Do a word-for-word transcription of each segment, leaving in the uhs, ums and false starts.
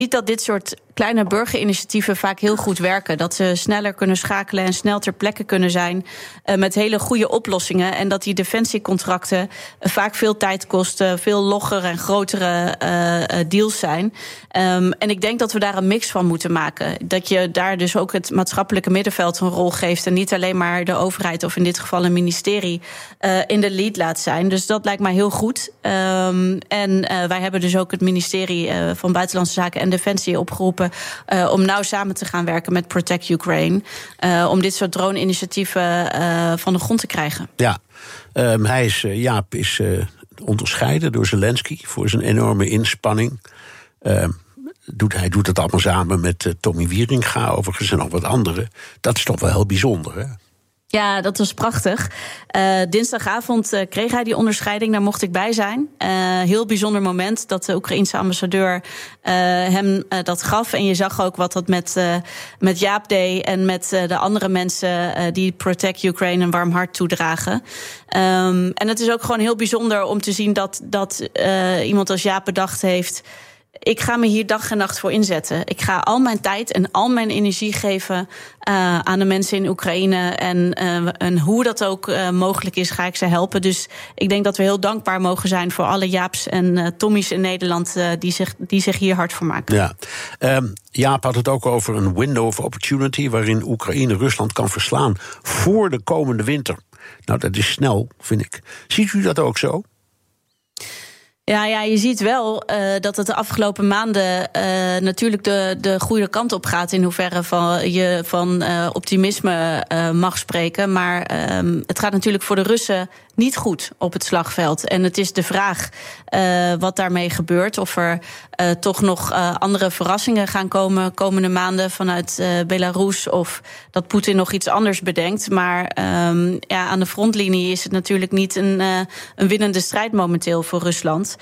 ziet dat dit soort kleine burgerinitiatieven vaak heel goed werken. Dat ze sneller kunnen schakelen en snel ter plekke kunnen zijn uh, met hele goede oplossingen. En dat die defensiecontracten uh, vaak veel tijd kosten, veel logger en grotere uh, uh, deals zijn. Um, en ik denk dat we daar een mix van moeten maken. Dat je daar dus ook het maatschappelijke middenveld een rol geeft en niet alleen maar de overheid of in dit geval een ministerie uh, in de lead laat zijn. Dus dat lijkt mij heel goed. Um, en uh, wij hebben dus ook het ministerie uh, van Buitenlandse Zaken en Defensie opgeroepen Uh, om nauw samen te gaan werken met Protect Ukraine. Uh, om dit soort drone-initiatieven uh, van de grond te krijgen. Ja, um, hij is, uh, Jaap is uh, onderscheiden door Zelensky voor zijn enorme inspanning. Uh, doet, hij doet het allemaal samen met uh, Tommy Wieringa overigens en nog wat anderen. Dat is toch wel heel bijzonder, hè? Ja, dat was prachtig. Uh, dinsdagavond uh, kreeg hij die onderscheiding, daar mocht ik bij zijn. Uh, heel bijzonder moment dat de Oekraïense ambassadeur uh, hem uh, dat gaf. En je zag ook wat dat met, uh, met Jaap deed en met uh, de andere mensen uh, die Protect Ukraine een warm hart toedragen. Um, en het is ook gewoon heel bijzonder om te zien dat, dat uh, iemand als Jaap bedacht heeft: ik ga me hier dag en nacht voor inzetten. Ik ga al mijn tijd en al mijn energie geven uh, aan de mensen in Oekraïne. En, uh, en hoe dat ook uh, mogelijk is, ga ik ze helpen. Dus ik denk dat we heel dankbaar mogen zijn voor alle Jaaps en uh, Tommy's in Nederland uh, die, zich, die zich hier hard voor maken. Ja. Um, Jaap had het ook over een window of opportunity waarin Oekraïne Rusland kan verslaan voor de komende winter. Nou, dat is snel, vind ik. Ziet u dat ook zo? Ja, ja, je ziet wel uh, dat het de afgelopen maanden uh, natuurlijk de, de goede kant op gaat, in hoeverre van je van uh, optimisme uh, mag spreken. Maar um, het gaat natuurlijk voor de Russen niet goed op het slagveld. En het is de vraag uh, wat daarmee gebeurt. Of er uh, toch nog uh, andere verrassingen gaan komen komende maanden vanuit uh, Belarus. Of dat Poetin nog iets anders bedenkt. Maar um, ja, aan de frontlinie is het natuurlijk niet een, uh, een winnende strijd momenteel voor Rusland.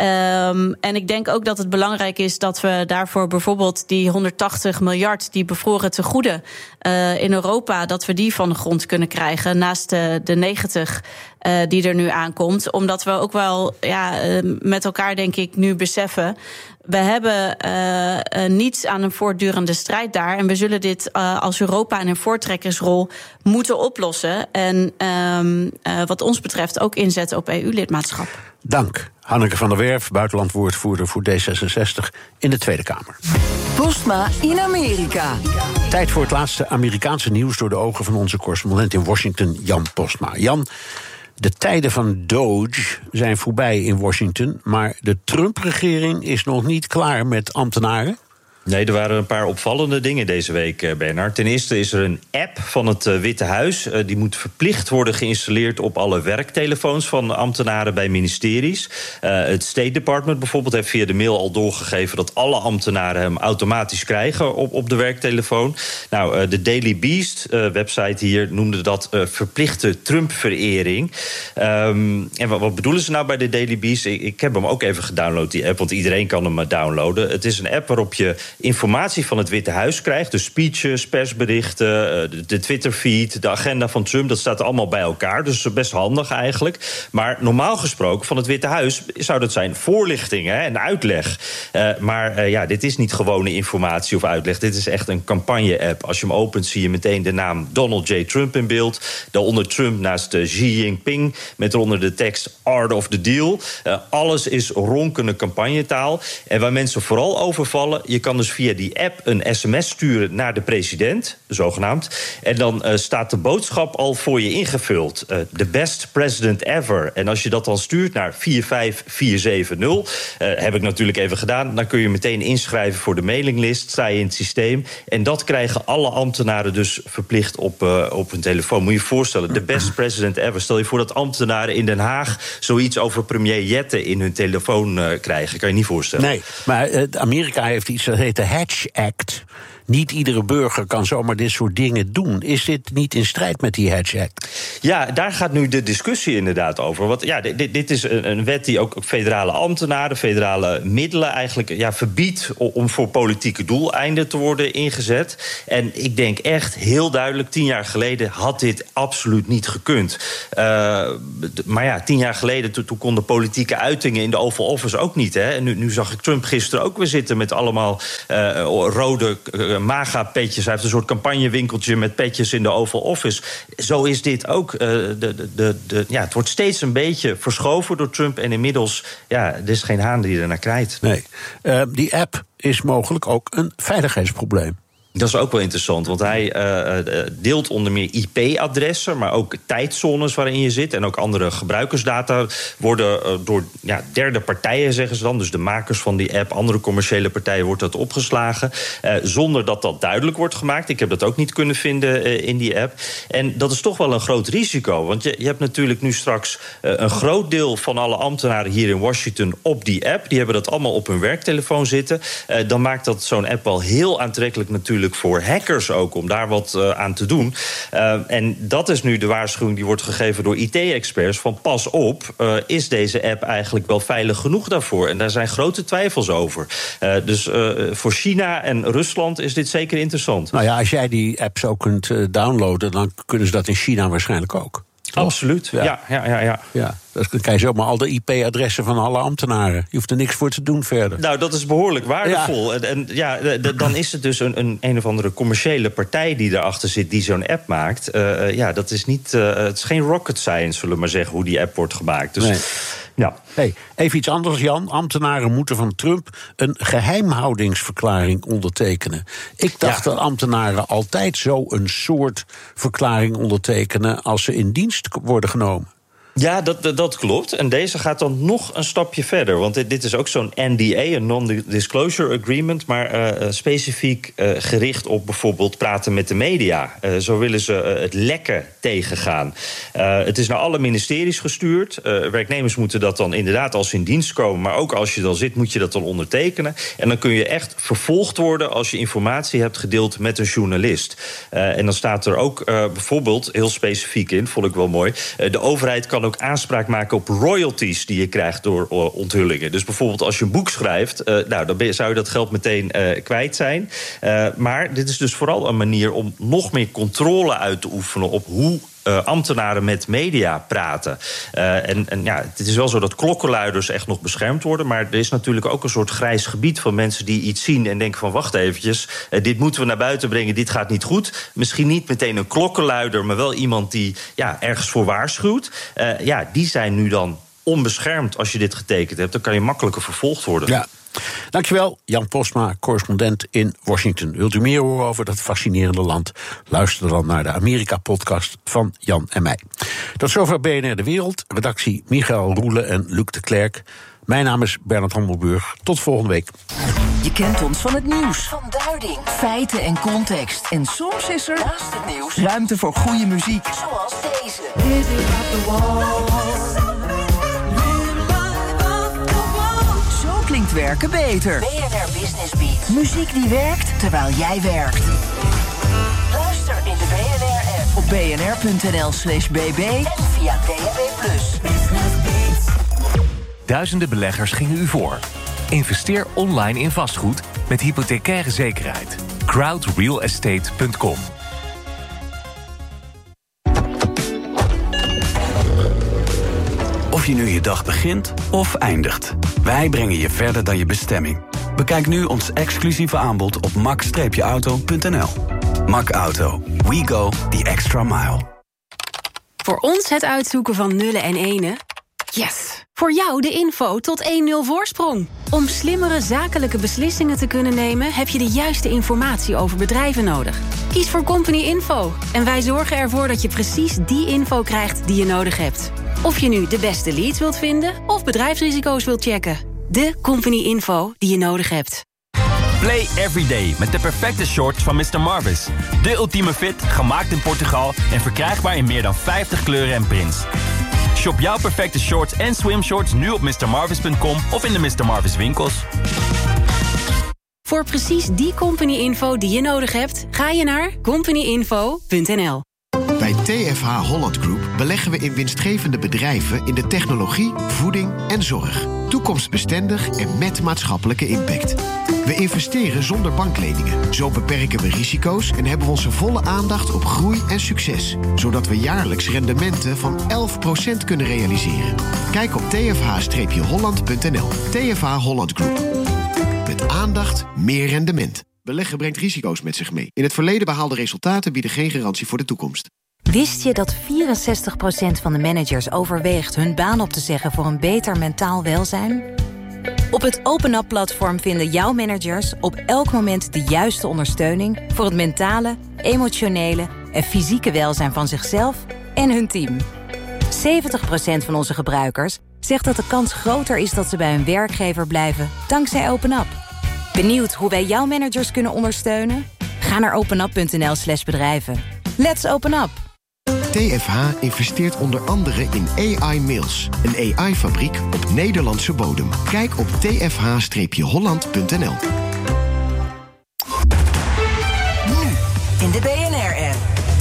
Um, en ik denk ook dat het belangrijk is dat we daarvoor bijvoorbeeld die honderdtachtig miljard... die bevroren tegoeden uh, in Europa, dat we die van de grond kunnen krijgen, naast de, de negentig uh, die er nu aankomt. Omdat we ook wel ja, uh, met elkaar, denk ik, nu beseffen, we hebben uh, uh, niets aan een voortdurende strijd daar. En we zullen dit uh, als Europa in een voortrekkersrol moeten oplossen. En um, uh, wat ons betreft ook inzetten op E U-lidmaatschap. Dank. Hanneke van der Werf, buitenlandwoordvoerder voor D zesenzestig in de Tweede Kamer. Postma in Amerika. Tijd voor het laatste Amerikaanse nieuws door de ogen van onze correspondent in Washington, Jan Postma. Jan, de tijden van Doge zijn voorbij in Washington, maar de Trump-regering is nog niet klaar met ambtenaren. Nee, er waren een paar opvallende dingen deze week, Bernard. Ten eerste is er een app van het Witte Huis. Die moet verplicht worden geïnstalleerd op alle werktelefoons van ambtenaren bij ministeries. Uh, het State Department bijvoorbeeld heeft via de mail al doorgegeven dat alle ambtenaren hem automatisch krijgen op, op de werktelefoon. Nou, uh, de Daily Beast, uh, website hier, noemde dat uh, verplichte Trump-verering. Um, en wat, wat bedoelen ze nou bij de Daily Beast? Ik, ik heb hem ook even gedownload, die app, want iedereen kan hem downloaden. Het is een app waarop je informatie van het Witte Huis krijgt. Dus speeches, persberichten, de Twitterfeed, de agenda van Trump, dat staat allemaal bij elkaar. Dus best handig eigenlijk. Maar normaal gesproken van het Witte Huis zou dat zijn voorlichtingen en uitleg. Uh, maar uh, ja, dit is niet gewone informatie of uitleg. Dit is echt een campagne-app. Als je hem opent zie je meteen de naam Donald J. Trump in beeld. Daaronder Trump naast uh, Xi Jinping. Met eronder de tekst Art of the Deal. Uh, alles is ronkende campagnetaal. En waar mensen vooral over vallen, je kan dus via die app een sms sturen naar de president, zogenaamd. En dan uh, staat de boodschap al voor je ingevuld. Uh, the best president ever. En als je dat dan stuurt naar vier vijf vier zeven nul, uh, heb ik natuurlijk even gedaan, dan kun je meteen inschrijven voor de mailinglist, sta je in het systeem. En dat krijgen alle ambtenaren dus verplicht op, uh, op hun telefoon. Moet je je voorstellen, the best president ever. Stel je voor dat ambtenaren in Den Haag zoiets over premier Jette in hun telefoon uh, krijgen. Kan je niet voorstellen. Nee, maar uh, Amerika heeft iets dat heet de Hatch Act. niet iedere burger kan zomaar dit soort dingen doen. Is dit niet in strijd met die Hedge Act? Ja, daar gaat nu de discussie inderdaad over. Want ja, dit, dit is een, een wet die ook federale ambtenaren, federale middelen eigenlijk ja, verbiedt om voor politieke doeleinden te worden ingezet. En ik denk echt heel duidelijk, tien jaar geleden had dit absoluut niet gekund. Uh, maar ja, tien jaar geleden, toen, toen konden politieke uitingen in de Oval Office ook niet. Hè? En nu, nu zag ik Trump gisteren ook weer zitten met allemaal uh, rode uh, MAGA-petjes. Hij heeft een soort campagnewinkeltje met petjes in de Oval Office. Zo is dit ook. Uh, de, de, de, de, ja, het wordt steeds een beetje verschoven door Trump. En inmiddels, ja, er is geen haan die er naar krijgt. Nee. Uh, die app is mogelijk ook een veiligheidsprobleem. Dat is ook wel interessant, want hij uh, deelt onder meer I P-adressen, maar ook tijdzones waarin je zit. En ook andere gebruikersdata worden uh, door ja, derde partijen, zeggen ze dan. Dus de makers van die app, andere commerciële partijen, wordt dat opgeslagen. Uh, zonder dat dat duidelijk wordt gemaakt. Ik heb dat ook niet kunnen vinden uh, in die app. En dat is toch wel een groot risico. Want je, je hebt natuurlijk nu straks uh, een groot deel van alle ambtenaren hier in Washington op die app. Die hebben dat allemaal op hun werktelefoon zitten. Uh, dan maakt dat zo'n app wel heel aantrekkelijk natuurlijk voor hackers ook, om daar wat uh, aan te doen. Uh, en dat is nu de waarschuwing die wordt gegeven door I T-experts, van pas op, uh, is deze app eigenlijk wel veilig genoeg daarvoor? En daar zijn grote twijfels over. Uh, dus uh, voor China en Rusland is dit zeker interessant. Nou ja, als jij die app zo kunt uh, downloaden, dan kunnen ze dat in China waarschijnlijk ook. Absoluut, ja. Ja, ja, ja, ja. ja. Dan krijg je zomaar al de I P-adressen van alle ambtenaren. Je hoeft er niks voor te doen verder. Nou, dat is behoorlijk waardevol. Ja. En, en ja, d- dan is het dus een, een een of andere commerciële partij die erachter zit, die zo'n app maakt. Uh, ja, dat is niet. Uh, het is geen rocket science, zullen we maar zeggen, hoe die app wordt gemaakt. Dus, nee. Ja. Hey, even iets anders, Jan. Ambtenaren moeten van Trump een geheimhoudingsverklaring ondertekenen. Ik dacht ja. dat ambtenaren altijd zo een soort verklaring ondertekenen als ze in dienst worden genomen. Ja, dat, dat klopt. En deze gaat dan nog een stapje verder. Want dit, dit is ook zo'n N D A, een Non-Disclosure Agreement, maar uh, specifiek uh, gericht op bijvoorbeeld praten met de media. Uh, zo willen ze uh, het lekken tegengaan. Uh, het is naar alle ministeries gestuurd. Uh, werknemers moeten dat dan inderdaad als ze in dienst komen, maar ook als je dan zit, moet je dat dan ondertekenen. En dan kun je echt vervolgd worden als je informatie hebt gedeeld met een journalist. Uh, en dan staat er ook uh, bijvoorbeeld heel specifiek in, vond ik wel mooi, uh, de overheid kan ook aanspraak maken op royalties die je krijgt door uh, onthullingen. Dus bijvoorbeeld als je een boek schrijft, uh, nou, dan ben je, zou je dat geld meteen uh, kwijt zijn. Uh, maar dit is dus vooral een manier om nog meer controle uit te oefenen op hoe Uh, ambtenaren met media praten. Uh, en, en ja, het is wel zo dat klokkenluiders echt nog beschermd worden, maar er is natuurlijk ook een soort grijs gebied van mensen die iets zien en denken van wacht eventjes, uh, dit moeten we naar buiten brengen, dit gaat niet goed. Misschien niet meteen een klokkenluider, maar wel iemand die ja, ergens voor waarschuwt. Uh, ja, die zijn nu dan onbeschermd als je dit getekend hebt. Dan kan je makkelijker vervolgd worden. Ja. Dankjewel, Jan Postma, correspondent in Washington. Wilt u meer horen over dat fascinerende land? Luister dan naar de Amerika-podcast van Jan en mij. Tot zover B N R De Wereld. Redactie Michael Roelen en Luc de Klerk. Mijn naam is Bernard Hammelburg. Tot volgende week. Je kent ons van het nieuws, van duiding, feiten en context. En soms is er, naast het nieuws, ruimte voor goede muziek. Zoals deze. Klinkt werken beter. B N R Business Beat. Muziek die werkt terwijl jij werkt. Luister in de B N R-app op bnr.nl slash bb en via D A B plus. Duizenden beleggers gingen u voor. Investeer online in vastgoed met hypothecaire zekerheid. crowd real estate punt com. Of je nu je dag begint of eindigt. Wij brengen je verder dan je bestemming. Bekijk nu ons exclusieve aanbod op max auto punt n l. Mak Auto. We go the extra mile. Voor ons het uitzoeken van nullen en enen? Yes! Voor jou de info tot één nul voorsprong. Om slimmere zakelijke beslissingen te kunnen nemen, heb je de juiste informatie over bedrijven nodig. Kies voor Company Info en wij zorgen ervoor dat je precies die info krijgt die je nodig hebt. Of je nu de beste leads wilt vinden of bedrijfsrisico's wilt checken. De Company Info die je nodig hebt. Play everyday met de perfecte shorts van mister Marvis. De ultieme fit, gemaakt in Portugal en verkrijgbaar in meer dan vijftig kleuren en prints. Shop jouw perfecte shorts en swimshorts nu op mister marvis punt com of in de mister Marvis winkels. Voor precies die company-info die je nodig hebt, ga je naar company info punt n l. Bij T F H Holland Group beleggen we in winstgevende bedrijven in de technologie, voeding en zorg. Toekomstbestendig en met maatschappelijke impact. We investeren zonder bankleningen. Zo beperken we risico's en hebben we onze volle aandacht op groei en succes. Zodat we jaarlijks rendementen van elf procent kunnen realiseren. Kijk op t f h holland punt n l. T F H Holland Group. Met aandacht meer rendement. Beleggen brengt risico's met zich mee. In het verleden behaalde resultaten bieden geen garantie voor de toekomst. Wist je dat vierenzestig procent van de managers overweegt hun baan op te zeggen voor een beter mentaal welzijn? Op het OpenUp-platform vinden jouw managers op elk moment de juiste ondersteuning voor het mentale, emotionele en fysieke welzijn van zichzelf en hun team. zeventig procent van onze gebruikers zegt dat de kans groter is dat ze bij hun werkgever blijven dankzij OpenUp. Benieuwd hoe wij jouw managers kunnen ondersteunen? Ga naar openup punt n l slash bedrijven. Let's open up! T F H investeert onder andere in A I Mills, een A I-fabriek op Nederlandse bodem. Kijk op t f h holland punt n l. Nu in de B N R-app.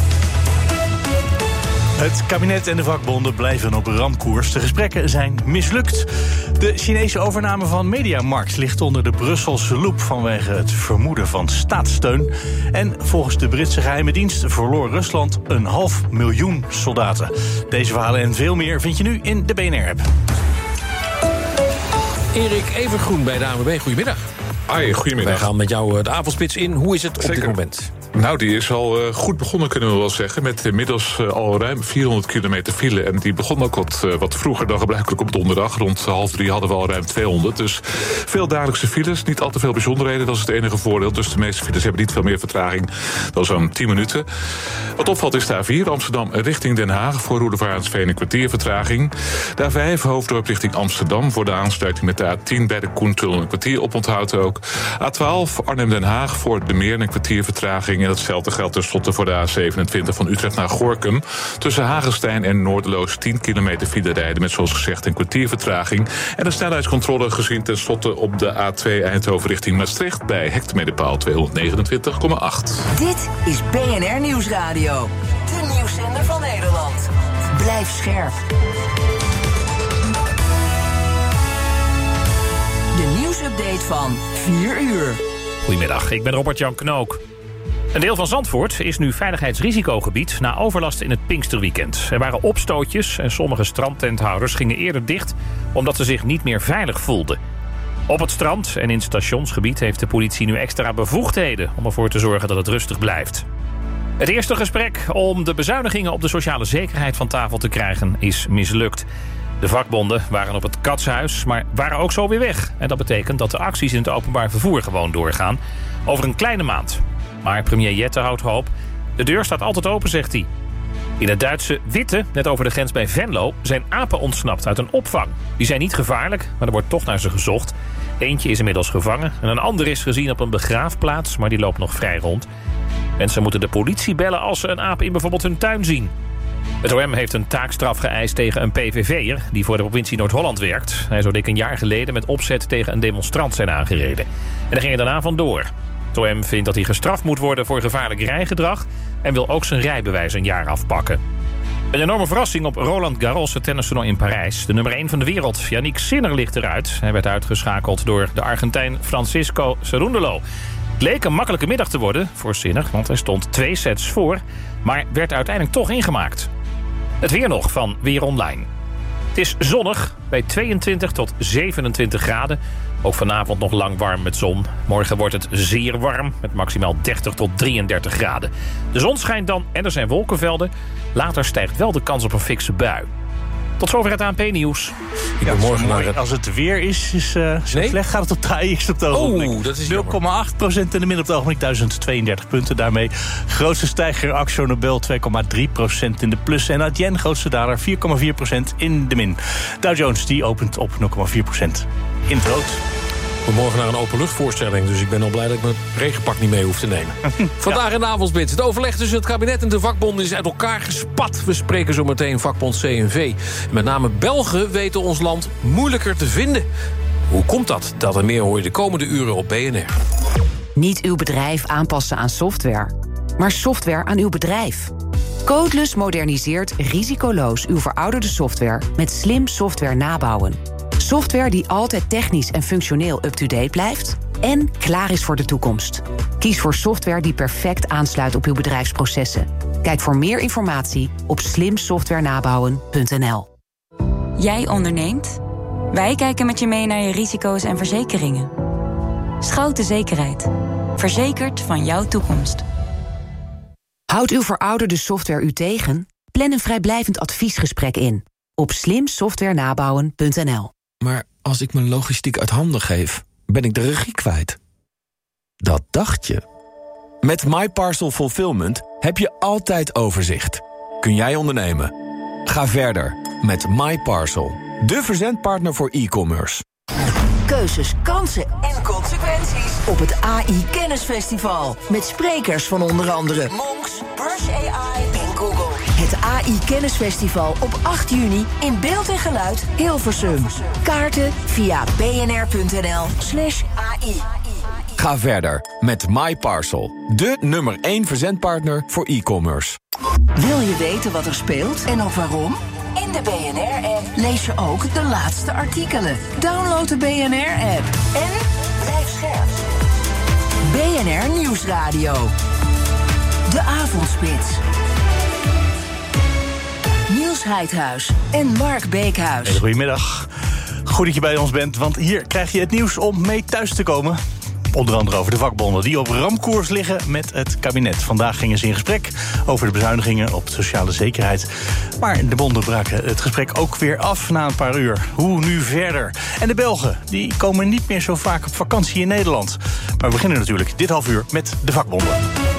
Het kabinet en de vakbonden blijven op ramkoers. De gesprekken zijn mislukt. De Chinese overname van Mediamarkt ligt onder de Brusselse loep vanwege het vermoeden van staatssteun. En volgens de Britse geheime dienst verloor Rusland een half miljoen soldaten. Deze verhalen en veel meer vind je nu in de B N R-app. Erik Evengroen bij de A N W B, goedemiddag. Hoi, goedemiddag. Wij gaan met jou de avondspits in. Hoe is het op Zeker. dit moment? Nou, die is al uh, goed begonnen, kunnen we wel zeggen. Met inmiddels uh, al ruim vierhonderd kilometer file. En die begon ook wat, uh, wat vroeger dan gebruikelijk op donderdag. Rond half drie hadden we al ruim tweehonderd. Dus veel dagelijkse files, niet al te veel bijzonderheden. Dat is het enige voordeel. Dus de meeste files hebben niet veel meer vertraging dan zo'n tien minuten. Wat opvalt is de A vier, Amsterdam richting Den Haag. Voor Roelevarensveen een kwartier vertraging. De A vijf, Hoofddorp richting Amsterdam. Voor de aansluiting met de A tien bij de Koentunnel een kwartier oponthoud ook. A twaalf, Arnhem-Den Haag voor de Meer een kwartier vertraging. En datzelfde geldt tenslotte voor de A zevenentwintig van Utrecht naar Gorinchem. Tussen Hagestein en Noorderloos tien kilometer file rijden met zoals gezegd een kwartier vertraging. En de snelheidscontrole gezien tenslotte op de A twee Eindhoven richting Maastricht bij hectometerpaal tweehonderdnegenentwintig komma acht. Dit is B N R Nieuwsradio. De nieuwszender van Nederland. Blijf scherp. De nieuwsupdate van vier uur. Goedemiddag, ik ben Robert-Jan Knook. Een deel van Zandvoort is nu veiligheidsrisicogebied na overlast in het Pinksterweekend. Er waren opstootjes en sommige strandtenthouders gingen eerder dicht omdat ze zich niet meer veilig voelden. Op het strand en in het stationsgebied heeft de politie nu extra bevoegdheden om ervoor te zorgen dat het rustig blijft. Het eerste gesprek om de bezuinigingen op de sociale zekerheid van tafel te krijgen is mislukt. De vakbonden waren op het katshuis, maar waren ook zo weer weg. En dat betekent dat de acties in het openbaar vervoer gewoon doorgaan. Over een kleine maand. Maar premier Jette houdt hoop. De deur staat altijd open, zegt hij. In het Duitse Witte, net over de grens bij Venlo, zijn apen ontsnapt uit een opvang. Die zijn niet gevaarlijk, maar er wordt toch naar ze gezocht. Eentje is inmiddels gevangen en een ander is gezien op een begraafplaats, maar die loopt nog vrij rond. Mensen moeten de politie bellen als ze een aap in bijvoorbeeld hun tuin zien. Het O M heeft een taakstraf geëist tegen een P V V'er die voor de provincie Noord-Holland werkt. Hij zou dik een jaar geleden met opzet tegen een demonstrant zijn aangereden. En daar ging hij daarna vandoor. Het O M vindt dat hij gestraft moet worden voor gevaarlijk rijgedrag en wil ook zijn rijbewijs een jaar afpakken. Een enorme verrassing op Roland Garros, het tennistoernooi in Parijs. De nummer één van de wereld, Yannick Sinner, ligt eruit. Hij werd uitgeschakeld door de Argentijn Francisco Cerúndolo. Het leek een makkelijke middag te worden voor Sinner, want hij stond twee sets voor, maar werd uiteindelijk toch ingemaakt. Het weer nog van Weer Online. Het is zonnig bij tweeëntwintig tot zevenentwintig graden. Ook vanavond nog lang warm met zon. Morgen wordt het zeer warm met maximaal dertig tot drieëndertig graden. De zon schijnt dan en er zijn wolkenvelden. Later stijgt wel de kans op een fikse bui. Tot zover het A N P-nieuws. Ik ben ja, morgen naar het... Als het weer is, is uh, zo nee? slecht gaat het op de A X op het ogenblik. Oh, dat is nul komma acht procent in de min op het ogenblik, duizend tweeëndertig punten daarmee. Grootste stijger Akzo Nobel twee komma drie procent in de plus. En Adyen, grootste daler, vier komma vier procent in de min. Dow Jones die opent op nul komma vier procent in het rood. We morgen naar een openluchtvoorstelling, dus ik ben al blij dat ik mijn regenpak niet mee hoef te nemen. Vandaag ja. in de avondspits. Het overleg tussen het kabinet en de vakbonden is uit elkaar gespat. We spreken zo meteen vakbond C N V. En met name Belgen weten ons land moeilijker te vinden. Hoe komt dat? Dat en meer hoor je de komende uren op B N R. Niet uw bedrijf aanpassen aan software, maar software aan uw bedrijf. Codeless moderniseert risicoloos uw verouderde software met slim software nabouwen. Software die altijd technisch en functioneel up-to-date blijft en klaar is voor de toekomst. Kies voor software die perfect aansluit op uw bedrijfsprocessen. Kijk voor meer informatie op slim software nabouwen punt n l. Jij onderneemt? Wij kijken met je mee naar je risico's en verzekeringen. Schouten Zekerheid. Verzekerd van jouw toekomst. Houdt uw verouderde software u tegen? Plan een vrijblijvend adviesgesprek in op slim software nabouwen punt n l. Maar als ik mijn logistiek uit handen geef, ben ik de regie kwijt. Dat dacht je. Met MyParcel Fulfillment heb je altijd overzicht. Kun jij ondernemen? Ga verder met MyParcel, de verzendpartner voor e-commerce. Keuzes, kansen en consequenties op het A I Kennisfestival. Met sprekers van onder andere Monks, Brush A I en Google. Het A I Kennisfestival op acht juni in beeld en geluid Hilversum. Kaarten via bnr.nl slash AI. Ga verder met MyParcel, de nummer één verzendpartner voor e-commerce. Wil je weten wat er speelt en ook waarom? In de B N R-app lees je ook de laatste artikelen. Download de B N R-app en blijf scherp. B N R Nieuwsradio. De Avondspits. Niels Heidhuis en Mark Beekhuis. Hele goedemiddag. Goed dat je bij ons bent, want hier krijg je het nieuws om mee thuis te komen. Onder andere over de vakbonden die op ramkoers liggen met het kabinet. Vandaag gingen ze in gesprek over de bezuinigingen op sociale zekerheid. Maar de bonden braken het gesprek ook weer af na een paar uur. Hoe nu verder? En de Belgen die komen niet meer zo vaak op vakantie in Nederland. Maar we beginnen natuurlijk dit half uur met de vakbonden.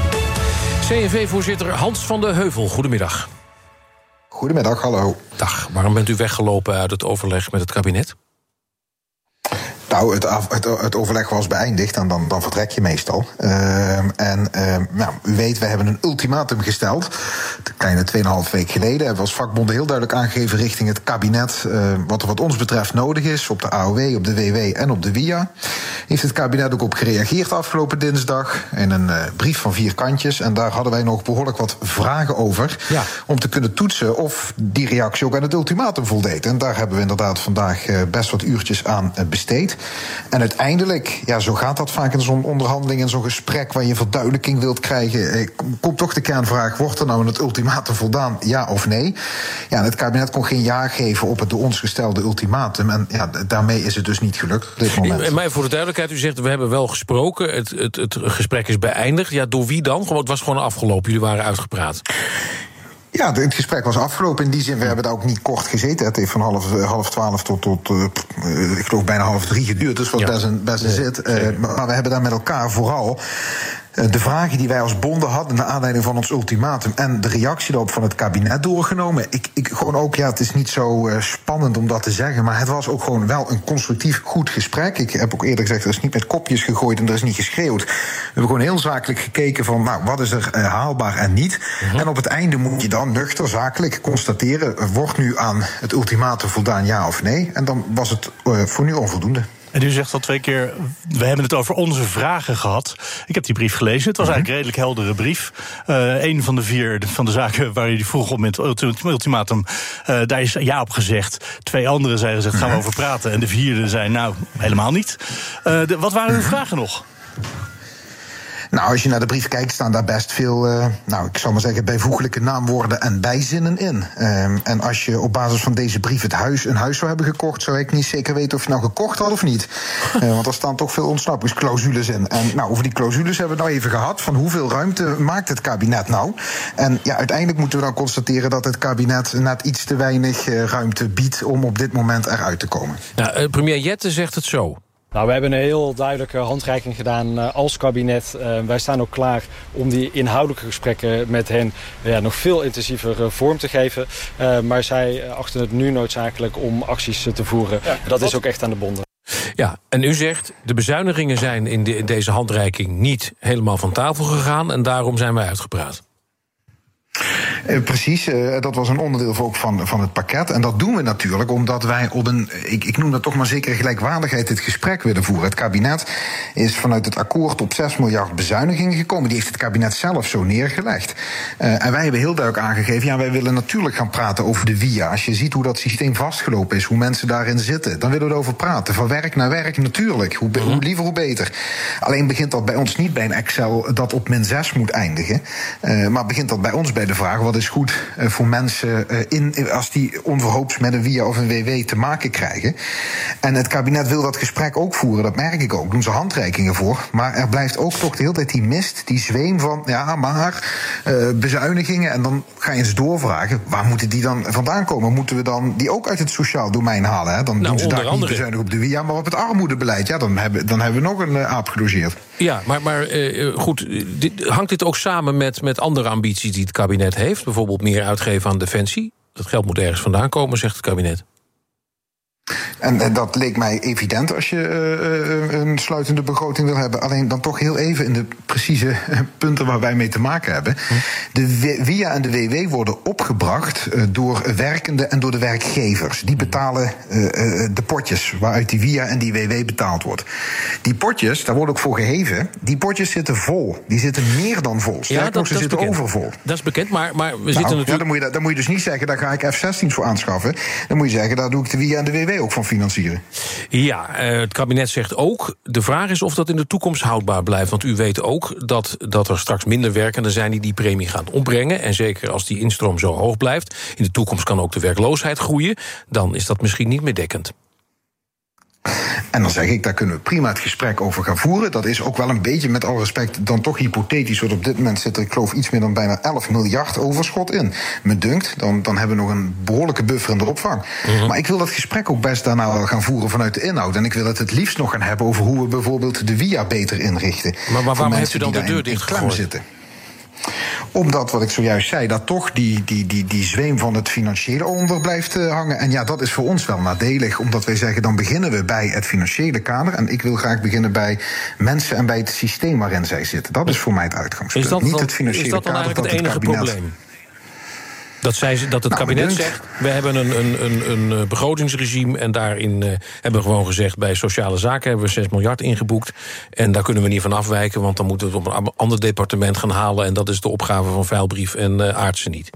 C N V-voorzitter Hans van de Heuvel, goedemiddag. Goedemiddag, hallo. Dag, waarom bent u weggelopen uit het overleg met het kabinet? Nou, het, af, het, het overleg was beëindigd en dan, dan vertrek je meestal. Uh, en uh, nou, u weet, we hebben een ultimatum gesteld. Een kleine tweeënhalf week geleden hebben we als vakbonden heel duidelijk aangegeven richting het kabinet uh, wat er wat ons betreft nodig is op de A O W, op de W W en op de W I A. Heeft het kabinet ook op gereageerd afgelopen dinsdag in een uh, brief van vier kantjes. En daar hadden wij nog behoorlijk wat vragen over. Ja. Om te kunnen toetsen of die reactie ook aan het ultimatum voldeed. En daar hebben we inderdaad vandaag uh, best wat uurtjes aan uh, besteed. En uiteindelijk, ja, zo gaat dat vaak in zo'n onderhandeling, in zo'n gesprek waar je verduidelijking wilt krijgen, eh, komt toch de kernvraag: wordt er nou aan het ultimatum voldaan, ja of nee? Ja, en het kabinet kon geen ja geven op het door ons gestelde ultimatum. En ja, daarmee is het dus niet gelukt op dit moment. En mij voor de duidelijkheid, u zegt we hebben wel gesproken, het, het, het gesprek is beëindigd. Ja, door wie dan? Gewoon, het was gewoon afgelopen, jullie waren uitgepraat. Ja, het gesprek was afgelopen. In die zin, we hebben daar ook niet kort gezeten. Het heeft van half, half twaalf tot, tot uh, ik geloof bijna half drie geduurd. Dus het was ja. best een, best een zit. Uh, maar we hebben daar met elkaar vooral de vragen die wij als bonden hadden naar aanleiding van ons ultimatum en de reactie daarop van het kabinet doorgenomen. Ik, ik gewoon ook, ja, het is niet zo uh, spannend om dat te zeggen, maar het was ook gewoon wel een constructief goed gesprek. Ik heb ook eerder gezegd, er is niet met kopjes gegooid en er is niet geschreeuwd. We hebben gewoon heel zakelijk gekeken van, nou, wat is er uh, haalbaar en niet. Uh-huh. En op het einde moet je dan nuchter zakelijk constateren, wordt nu aan het ultimatum voldaan, ja of nee? En dan was het uh, voor nu onvoldoende. En u zegt al twee keer, we hebben het over onze vragen gehad. Ik heb die brief gelezen, het was eigenlijk een redelijk heldere brief. Uh, een van de vier van de zaken waar jullie vroeg om met het ultimatum, uh, daar is ja op gezegd. Twee andere zijn gezegd, gaan we over praten. En de vierde zei, nou, helemaal niet. Uh, de, wat waren uw vragen nog? Nou, als je naar de brief kijkt, staan daar best veel, uh, nou, ik zal maar zeggen, bijvoeglijke naamwoorden en bijzinnen in. Um, en als je op basis van deze brief het huis, een huis zou hebben gekocht, zou ik niet zeker weten of je nou gekocht had of niet. Uh, want er staan toch veel ontsnappingsclausules in. En nou, over die clausules hebben we het nou even gehad, van hoeveel ruimte maakt het kabinet nou? En ja, uiteindelijk moeten we dan constateren dat het kabinet net iets te weinig uh, ruimte biedt om op dit moment eruit te komen. Nou, uh, premier Jette zegt het zo. Nou, we hebben een heel duidelijke handreiking gedaan uh, als kabinet. Uh, wij staan ook klaar om die inhoudelijke gesprekken met hen ja, nog veel intensiever uh, vorm te geven. Uh, maar zij uh, achten het nu noodzakelijk om acties uh, te voeren. Ja, dat is ook echt aan de bonden. Ja, en u zegt, de bezuinigingen zijn in, de, in deze handreiking niet helemaal van tafel gegaan en daarom zijn wij uitgepraat. Uh, precies, uh, dat was een onderdeel ook van, van het pakket. En dat doen we natuurlijk omdat wij op een, ik, ik noem dat toch maar zeker gelijkwaardigheid, dit gesprek willen voeren. Het kabinet is vanuit het akkoord op zes miljard bezuinigingen gekomen. Die heeft het kabinet zelf zo neergelegd. Uh, en wij hebben heel duidelijk aangegeven, ja, wij willen natuurlijk gaan praten over de W I A. Als je ziet hoe dat systeem vastgelopen is, hoe mensen daarin zitten, dan willen we erover praten. Van werk naar werk natuurlijk. Hoe, be- hoe liever, hoe beter. Alleen begint dat bij ons niet bij een Excel dat op min zes moet eindigen. Uh, maar begint dat bij ons bij de vraag, wat is goed uh, voor mensen uh, in, als die onverhoops met een W I A of een W W te maken krijgen. En het kabinet wil dat gesprek ook voeren, dat merk ik ook. Doen ze handreikingen voor. Maar er blijft ook toch de hele tijd die mist, die zweem van, ja, maar uh, bezuinigingen. En dan ga je eens doorvragen, waar moeten die dan vandaan komen? Moeten we dan die ook uit het sociaal domein halen? Hè? Dan nou, doen ze daar niet bezuinigen op de W I A, maar op het armoedebeleid. Ja, dan hebben, dan hebben we nog een uh, aap gelogeerd. Ja, maar, maar uh, goed, dit, hangt dit ook samen met, met andere ambities die het kabinet heeft? Bijvoorbeeld meer uitgeven aan defensie? Dat geld moet ergens vandaan komen, zegt het kabinet. En, en dat leek mij evident als je uh, een sluitende begroting wil hebben. Alleen dan toch heel even in de precieze punten waar wij mee te maken hebben. De W I A en de W W worden opgebracht uh, door werkenden en door de werkgevers. Die betalen uh, uh, de potjes waaruit die W I A en die W W betaald wordt. Die potjes, daar wordt ook voor geheven. Die potjes zitten vol. Die zitten meer dan vol. Sterker ja, dat, ze dat zitten bekend. overvol. Dat is bekend, maar, maar we nou, zitten natuurlijk... Ja, dan, moet je, dan moet je dus niet zeggen, daar ga ik F zestien voor aanschaffen. Dan moet je zeggen, daar doe ik de W I A en de W W ook van financieren. Ja, het kabinet zegt ook, de vraag is of dat in de toekomst houdbaar blijft. Want u weet ook dat, dat er straks minder werkenden zijn die die premie gaan opbrengen. En zeker als die instroom zo hoog blijft, in de toekomst kan ook de werkloosheid groeien. Dan is dat misschien niet meer dekkend. En dan zeg ik, daar kunnen we prima het gesprek over gaan voeren. Dat is ook wel een beetje, met alle respect, dan toch hypothetisch. Want op dit moment zit er, ik geloof, iets meer dan bijna elf miljard overschot in. Me dunkt, dan, dan hebben we nog een behoorlijke buffer in de opvang. Uh-huh. Maar ik wil dat gesprek ook best daarna wel gaan voeren vanuit de inhoud. En ik wil het het liefst nog gaan hebben over hoe we bijvoorbeeld de W I A beter inrichten. Maar, maar waarom heeft u dan de deur dichtgegooid? Zitten. Omdat, wat ik zojuist zei, dat toch die, die, die, die zweem van het financiële onder blijft uh, hangen. En ja, dat is voor ons wel nadelig, omdat wij zeggen, dan beginnen we bij het financiële kader. En ik wil graag beginnen bij mensen en bij het systeem waarin zij zitten. Dat is voor mij het uitgangspunt. Is dat Niet dan, het financiële is dat dan kader, eigenlijk dat het enige het kabinet... probleem? Dat, zij, dat het nou, kabinet zegt, we hebben een, een, een, een begrotingsregime... en daarin uh, hebben we gewoon gezegd, bij sociale zaken hebben we zes miljard ingeboekt. En daar kunnen we niet van afwijken, want dan moeten we het op een ander departement gaan halen... en dat is de opgave van Veilbrief en uh, Aartsen niet.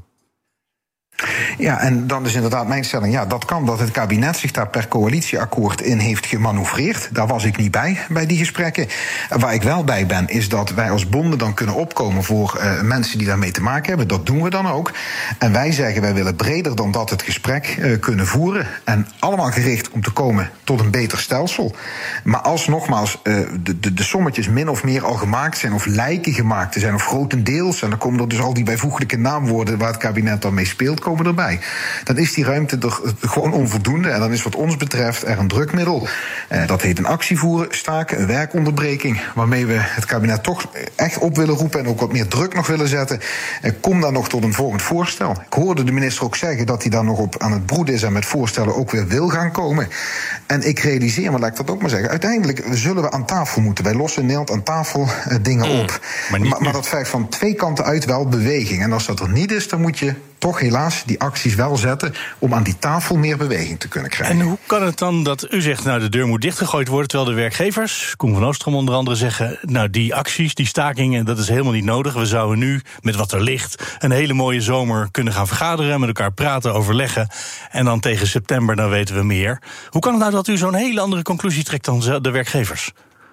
Ja, en dan is inderdaad mijn stelling, ja, dat kan dat het kabinet zich daar per coalitieakkoord in heeft gemanoeuvreerd. Daar was ik niet bij, bij die gesprekken. Waar ik wel bij ben, is dat wij als bonden dan kunnen opkomen voor uh, mensen die daarmee te maken hebben. Dat doen we dan ook. En wij zeggen, wij willen breder dan dat het gesprek uh, kunnen voeren. En allemaal gericht om te komen tot een beter stelsel. Maar als nogmaals uh, de, de, de sommetjes min of meer al gemaakt zijn, of lijken gemaakt te zijn, of grotendeels, en dan komen er dus al die bijvoeglijke naamwoorden waar het kabinet dan mee speelt, komen erbij. Dan is die ruimte er gewoon onvoldoende. En dan is wat ons betreft er een drukmiddel. Eh, dat heet een actie voeren, staken, een werkonderbreking. Waarmee we het kabinet toch echt op willen roepen en ook wat meer druk nog willen zetten. Eh, kom dan nog tot een volgend voorstel. Ik hoorde de minister ook zeggen dat hij daar nog op aan het broeden is en met voorstellen ook weer wil gaan komen. En ik realiseer me, laat ik dat ook maar zeggen, uiteindelijk zullen we aan tafel moeten. Wij lossen in Nederland aan tafel uh, dingen mm, op. Maar, maar, maar dat vergt van twee kanten uit wel beweging. En als dat er niet is, dan moet je toch helaas die acties wel zetten om aan die tafel meer beweging te kunnen krijgen. En hoe kan het dan dat u zegt, nou, de deur moet dichtgegooid worden, terwijl de werkgevers, Koen van Oostrom onder andere, zeggen, nou, die acties, die stakingen, dat is helemaal niet nodig. We zouden nu, met wat er ligt, een hele mooie zomer kunnen gaan vergaderen, met elkaar praten, overleggen, en dan tegen september, dan weten we meer. Hoe kan het nou dat u zo'n hele andere conclusie trekt dan de werkgevers?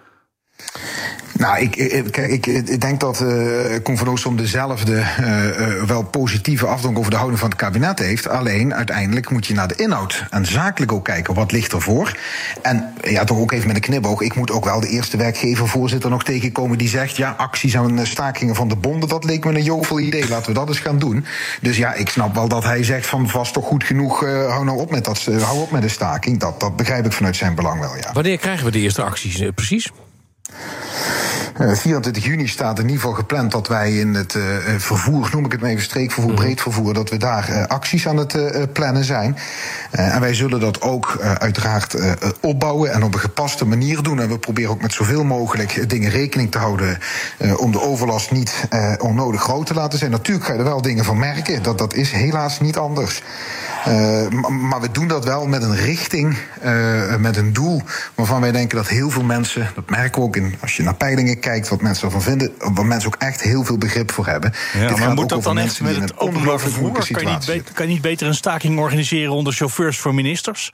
Nou, ik, ik, ik, ik denk dat uh, Koen van Oostrom dezelfde uh, uh, wel positieve afdronk over de houding van het kabinet heeft. Alleen, uiteindelijk moet je naar de inhoud en zakelijk ook kijken. Wat ligt ervoor? En ja, toch ook even met een knipoog. Ik moet ook wel de eerste werkgevervoorzitter nog tegenkomen die zegt, ja, acties en stakingen van de bonden, dat leek me een jovel idee. Laten we dat eens gaan doen. Dus ja, ik snap wel dat hij zegt van, vast toch goed genoeg, uh, hou nou op met dat, uh, hou op met de staking. Dat, dat begrijp ik vanuit zijn belang wel, ja. Wanneer krijgen we de eerste acties uh, precies? Uh, vierentwintig juni staat in ieder geval gepland dat wij in het uh, vervoer, noem ik het maar even, streekvervoer, breedvervoer, dat we daar uh, acties aan het uh, plannen zijn. Uh, en wij zullen dat ook uh, uiteraard uh, opbouwen en op een gepaste manier doen. En we proberen ook met zoveel mogelijk dingen rekening te houden uh, om de overlast niet uh, onnodig groot te laten zijn. Natuurlijk ga je er wel dingen van merken. Dat, dat is helaas niet anders. Uh, maar we doen dat wel met een richting, uh, met een doel waarvan wij denken dat heel veel mensen, dat merken we ook in, als je naar peilingen kijkt, wat mensen ervan vinden, waar mensen ook echt heel veel begrip voor hebben. Ja, Dit maar gaat moet ook dat over dan mensen echt met die in het een openbaar ongelooflijk vervoer? moeilijke Kan je, niet situatie beter, kan je niet beter een staking organiseren onder chauffeurs voor ministers?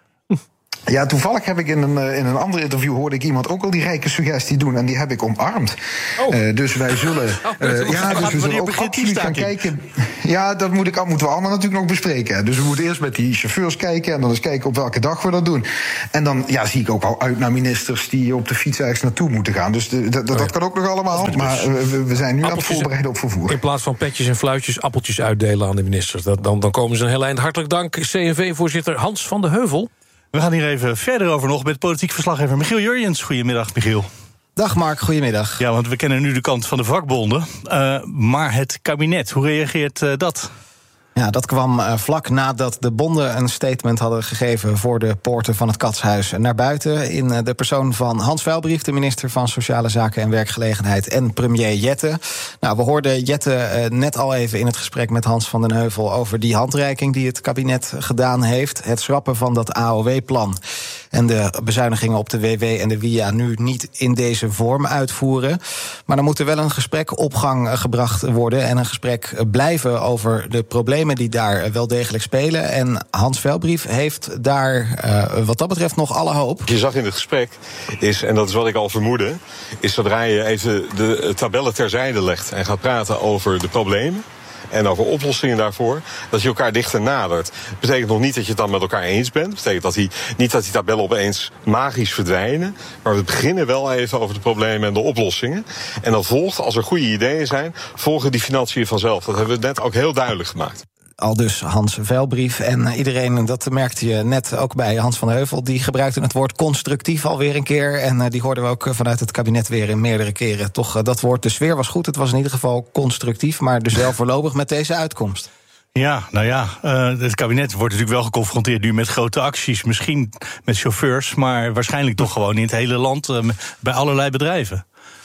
Ja, toevallig heb ik in een, in een ander interview hoorde ik iemand ook al die rijke suggestie doen en die heb ik omarmd. Oh. Uh, dus wij zullen, uh, ja, dus we zullen ook absoluut gaan kijken. Ja, dat moet ik, moeten we allemaal natuurlijk nog bespreken. Dus we moeten eerst met die chauffeurs kijken en dan eens kijken op welke dag we dat doen. En dan ja, zie ik ook al uit naar ministers die op de fiets ergens naartoe moeten gaan. Dus de, de, dat, dat kan ook nog allemaal. Maar we, we zijn nu appeltjes aan het voorbereiden op vervoer. In plaats van petjes en fluitjes, appeltjes uitdelen aan de ministers. Dat, dan, dan komen ze een heel eind. Hartelijk dank, C N V-voorzitter Hans van de Heuvel. We gaan hier even verder over nog met politiek verslaggever Michiel Jurjens. Goedemiddag, Michiel. Dag Mark, goedemiddag. Ja, want we kennen nu de kant van de vakbonden. Uh, maar het kabinet, hoe reageert uh, dat? Ja, dat kwam uh, vlak nadat de bonden een statement hadden gegeven voor de poorten van het Katshuis naar buiten. In uh, de persoon van Hans Veilbrief, de minister van Sociale Zaken en Werkgelegenheid, en premier Jette. Nou, we hoorden Jette uh, net al even in het gesprek met Hans van den Heuvel over die handreiking die het kabinet gedaan heeft. Het schrappen van dat A O W-plan en de bezuinigingen op de W W en de W I A nu niet in deze vorm uitvoeren. Maar dan moet er wel een gesprek op gang gebracht worden en een gesprek blijven over de problemen die daar wel degelijk spelen. En Hans Veilbrief heeft daar uh, wat dat betreft nog alle hoop. Je zag in het gesprek, is, en dat is wat ik al vermoedde, is zodra je even de tabellen terzijde legt en gaat praten over de problemen en over oplossingen daarvoor, dat je elkaar dichter nadert. Dat betekent nog niet dat je het dan met elkaar eens bent. Dat betekent dat die, niet dat die tabellen opeens magisch verdwijnen. Maar we beginnen wel even over de problemen en de oplossingen. En dan volgt, als er goede ideeën zijn, volgen die financiën vanzelf. Dat hebben we net ook heel duidelijk gemaakt. Al dus Hans Veilbrief. En iedereen, dat merkte je net ook bij Hans van de Heuvel, die gebruikte het woord constructief alweer een keer. En die hoorden we ook vanuit het kabinet weer in meerdere keren. Toch dat woord, de sfeer was goed. Het was in ieder geval constructief, maar dus wel voorlopig met deze uitkomst. Ja, nou ja, uh, het kabinet wordt natuurlijk wel geconfronteerd nu met grote acties. Misschien met chauffeurs, maar waarschijnlijk toch gewoon in het hele land uh, bij allerlei bedrijven.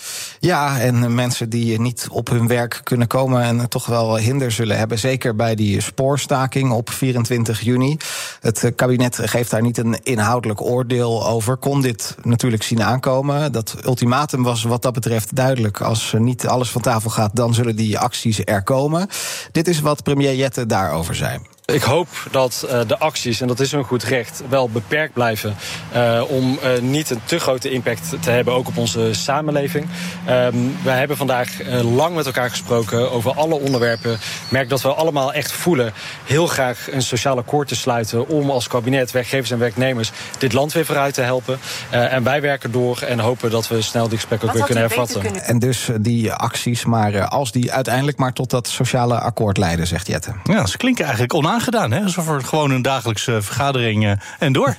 Ja, en mensen die niet op hun werk kunnen komen en toch wel hinder zullen hebben. Zeker bij die spoorstaking op vierentwintig juni. Het kabinet geeft daar niet een inhoudelijk oordeel over. Kon dit natuurlijk zien aankomen. Dat ultimatum was wat dat betreft duidelijk. Als niet alles van tafel gaat, dan zullen die acties er komen. Dit is wat premier Jette daarover zei. Ik hoop dat uh, de acties, en dat is een goed recht, wel beperkt blijven. Uh, om uh, niet een te grote impact te hebben, ook op onze samenleving. Um, wij hebben vandaag uh, lang met elkaar gesproken over alle onderwerpen. Ik merk dat we allemaal echt voelen heel graag een sociaal akkoord te sluiten om als kabinet, werkgevers en werknemers dit land weer vooruit te helpen. Uh, en wij werken door en hopen dat we snel die gesprekken ook weer kunnen hervatten. Kunnen... En dus die acties, maar als die uiteindelijk maar tot dat sociale akkoord leiden, zegt Jette. Ja, ze klinken eigenlijk onaangenaam. Gedaan, hè? Alsof er gewoon een dagelijkse vergadering uh, en door.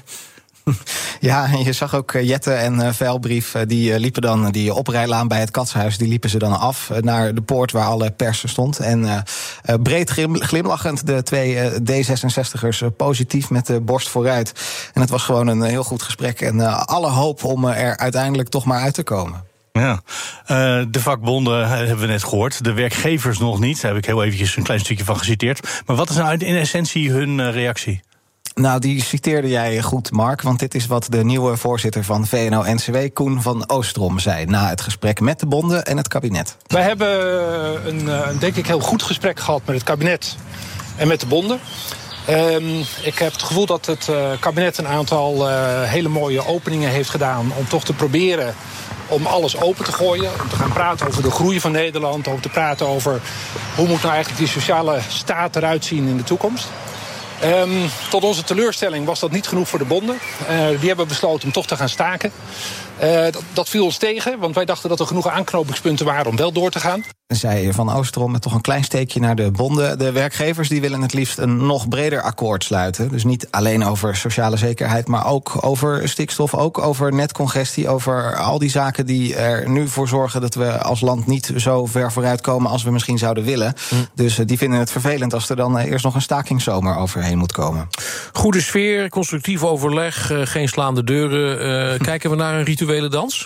Ja, en je zag ook Jette en uh, Veilbrief, uh, die uh, liepen dan die oprijlaan bij het Katshuis, die liepen ze dan af uh, naar de poort waar alle pers stond. En uh, uh, breed glim, glimlachend de twee uh, D zesenzestigers uh, positief met de borst vooruit. En het was gewoon een heel goed gesprek en uh, alle hoop om uh, er uiteindelijk toch maar uit te komen. Ja, uh, de vakbonden hebben we net gehoord. De werkgevers nog niet. Daar heb ik heel eventjes een klein stukje van geciteerd. Maar wat is nou in essentie hun uh, reactie? Nou, die citeerde jij goed, Mark. Want dit is wat de nieuwe voorzitter van V N O N C W, Koen van Oostrom, zei na het gesprek met de bonden en het kabinet. Wij hebben een, een denk ik heel goed gesprek gehad met het kabinet en met de bonden. Um, ik heb het gevoel dat het uh, kabinet een aantal uh, hele mooie openingen heeft gedaan om toch te proberen om alles open te gooien, om te gaan praten over de groei van Nederland, om te praten over hoe moet nou eigenlijk die sociale staat eruit zien in de toekomst. Um, tot onze teleurstelling was dat niet genoeg voor de bonden. Uh, die hebben besloten om toch te gaan staken. Uh, dat, dat viel ons tegen, want wij dachten dat er genoeg aanknopingspunten waren om wel door te gaan. Zei Van Oosterom met toch een klein steekje naar de bonden. De werkgevers die willen het liefst een nog breder akkoord sluiten. Dus niet alleen over sociale zekerheid, maar ook over stikstof, ook over netcongestie, over al die zaken die er nu voor zorgen dat we als land niet zo ver vooruit komen als we misschien zouden willen. Hm. Dus die vinden het vervelend als er dan eerst nog een stakingszomer overheen moet komen. Goede sfeer, constructief overleg, geen slaande deuren. Uh, kijken we naar een rituele dans?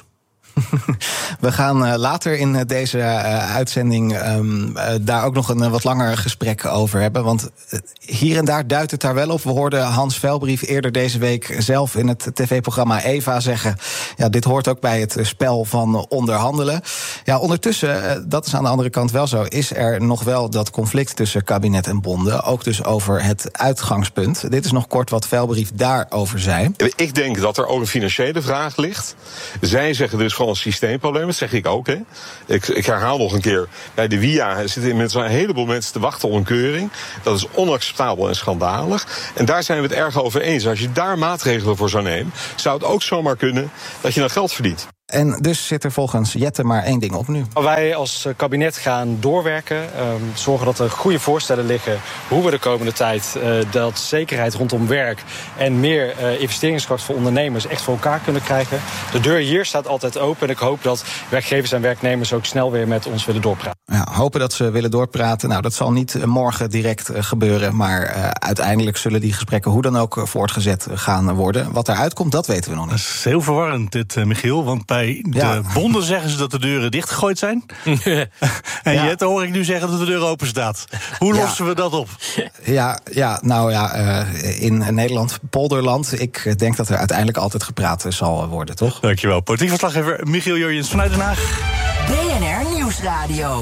We gaan uh, later in uh, deze uh, uitzending um, uh, daar ook nog een uh, wat langer gesprek over hebben. Want uh, hier en daar duidt het daar wel op. We hoorden Hans Velbrief eerder deze week zelf in het tv-programma Eva zeggen, ja, dit hoort ook bij het uh, spel van uh, onderhandelen. Ja, ondertussen, uh, dat is aan de andere kant wel zo, is er nog wel dat conflict tussen kabinet en bonden. Ook dus over het uitgangspunt. Dit is nog kort wat Velbrief daarover zei. Ik denk dat er ook een financiële vraag ligt. Zij zeggen dus gewoon een systeemprobleem, dat zeg ik ook. Hè. Ik, ik herhaal nog een keer, bij de W I A zitten inmiddels een heleboel mensen te wachten op een keuring. Dat is onacceptabel en schandalig. En daar zijn we het erg over eens. Als je daar maatregelen voor zou nemen, zou het ook zomaar kunnen dat je dan geld verdient. En dus zit er volgens Jette maar één ding op nu. Wij als kabinet gaan doorwerken. Um, zorgen dat er goede voorstellen liggen hoe we de komende tijd uh, dat zekerheid rondom werk en meer uh, investeringskracht voor ondernemers echt voor elkaar kunnen krijgen. De deur hier staat altijd open en ik hoop dat werkgevers en werknemers ook snel weer met ons willen doorpraten. Ja, hopen dat ze willen doorpraten. Nou, dat zal niet morgen direct uh, gebeuren, maar uh, uiteindelijk zullen die gesprekken hoe dan ook voortgezet gaan worden. Wat eruit komt, dat weten we nog niet. Dat is heel verwarrend dit, uh, Michiel, want bij Bij de ja. bonden zeggen ze dat de deuren dichtgegooid zijn. en ja. Jette hoor ik nu zeggen dat de deur open staat. Hoe lossen ja. we dat op? Ja, ja nou ja, uh, in Nederland, polderland. Ik denk dat er uiteindelijk altijd gepraat zal worden, toch? Dankjewel. Politiek verslaggever Michiel Jurjens vanuit Den Haag. B N R Nieuwsradio.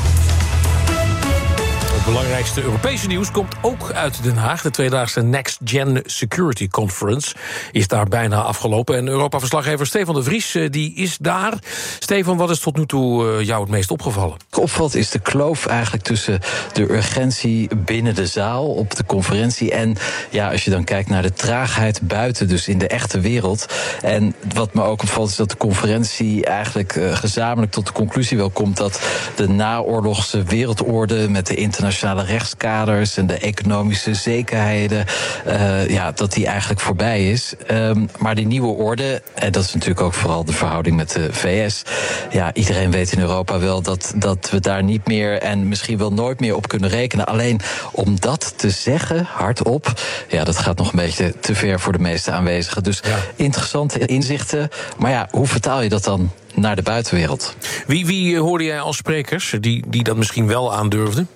Het belangrijkste Europese nieuws komt ook uit Den Haag. De tweedaagse Next Gen Security Conference is daar bijna afgelopen. En Europa-verslaggever Stefan de Vries die is daar. Stefan, wat is tot nu toe jou het meest opgevallen? Opvalt is de kloof eigenlijk tussen de urgentie binnen de zaal op de conferentie en ja, als je dan kijkt naar de traagheid buiten, dus in de echte wereld. En wat me ook opvalt is dat de conferentie eigenlijk uh, gezamenlijk tot de conclusie wel komt dat de naoorlogse wereldorde met de internationale rechtskaders en de economische zekerheden, uh, ja, dat die eigenlijk voorbij is. Um, maar die nieuwe orde, en dat is natuurlijk ook vooral de verhouding met de V S. Ja, iedereen weet in Europa wel dat, dat we daar niet meer en misschien wel nooit meer op kunnen rekenen. Alleen om dat te zeggen, hardop, ja, dat gaat nog een beetje te ver voor de meeste aanwezigen. Dus ja. Interessante inzichten. Maar ja, hoe vertaal je dat dan naar de buitenwereld? Wie, wie hoorde jij als sprekers die, die dat misschien wel aandurfden?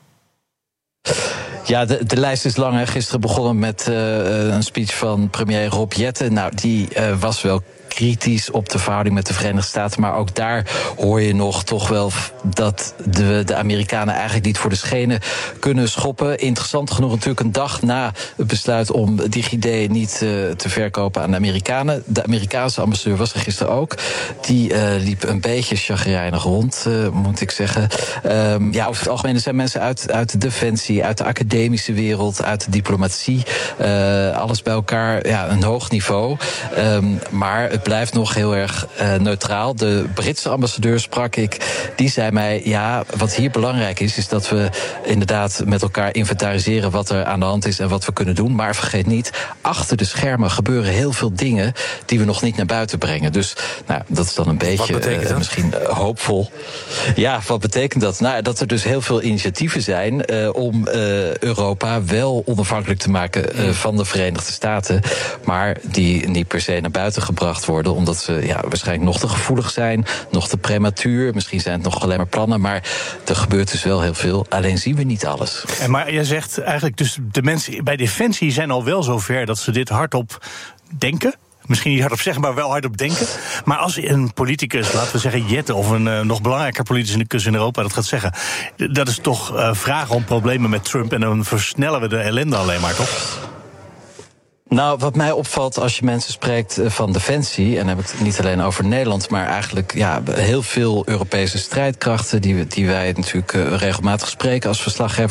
Ja, de, de lijst is lang. Hè. Gisteren begonnen met uh, een speech van premier Rob Jetten. Nou, die uh, was wel kritisch op de verhouding met de Verenigde Staten. Maar ook daar hoor je nog toch wel dat de, de Amerikanen eigenlijk niet voor de schenen kunnen schoppen. Interessant genoeg natuurlijk een dag na het besluit om DigiD niet uh, te verkopen aan de Amerikanen. De Amerikaanse ambassadeur was er gisteren ook. Die uh, liep een beetje chagrijnig rond, uh, moet ik zeggen. Um, ja, over het algemeen zijn mensen uit, uit de defensie, uit de academische wereld, uit de diplomatie. Uh, alles bij elkaar, ja, een hoog niveau. Um, maar het blijft nog heel erg uh, neutraal. De Britse ambassadeur sprak ik, die zei mij, ja, wat hier belangrijk is, is dat we inderdaad met elkaar inventariseren wat er aan de hand is en wat we kunnen doen. Maar vergeet niet, achter de schermen gebeuren heel veel dingen die we nog niet naar buiten brengen. Dus nou, dat is dan een beetje uh, misschien uh, hoopvol. Ja, wat betekent dat? Nou, dat er dus heel veel initiatieven zijn uh, om uh, Europa wel onafhankelijk te maken uh, van de Verenigde Staten, maar die niet per se naar buiten gebracht worden, omdat ze ja, waarschijnlijk nog te gevoelig zijn, nog te prematuur. Misschien zijn het nog alleen maar plannen, maar er gebeurt dus wel heel veel. Alleen zien we niet alles. En maar jij zegt eigenlijk, dus de mensen bij Defensie zijn al wel zover dat ze dit hardop denken. Misschien niet hardop zeggen, maar wel hardop denken. Maar als een politicus, laten we zeggen Jette, of een uh, nog belangrijker politicus in Europa dat gaat zeggen, dat is toch uh, vragen om problemen met Trump en dan versnellen we de ellende alleen maar, toch? Nou, wat mij opvalt als je mensen spreekt van Defensie, en dan heb ik het niet alleen over Nederland, maar eigenlijk ja, heel veel Europese strijdkrachten die, die wij natuurlijk uh, regelmatig spreken als verslaggevers,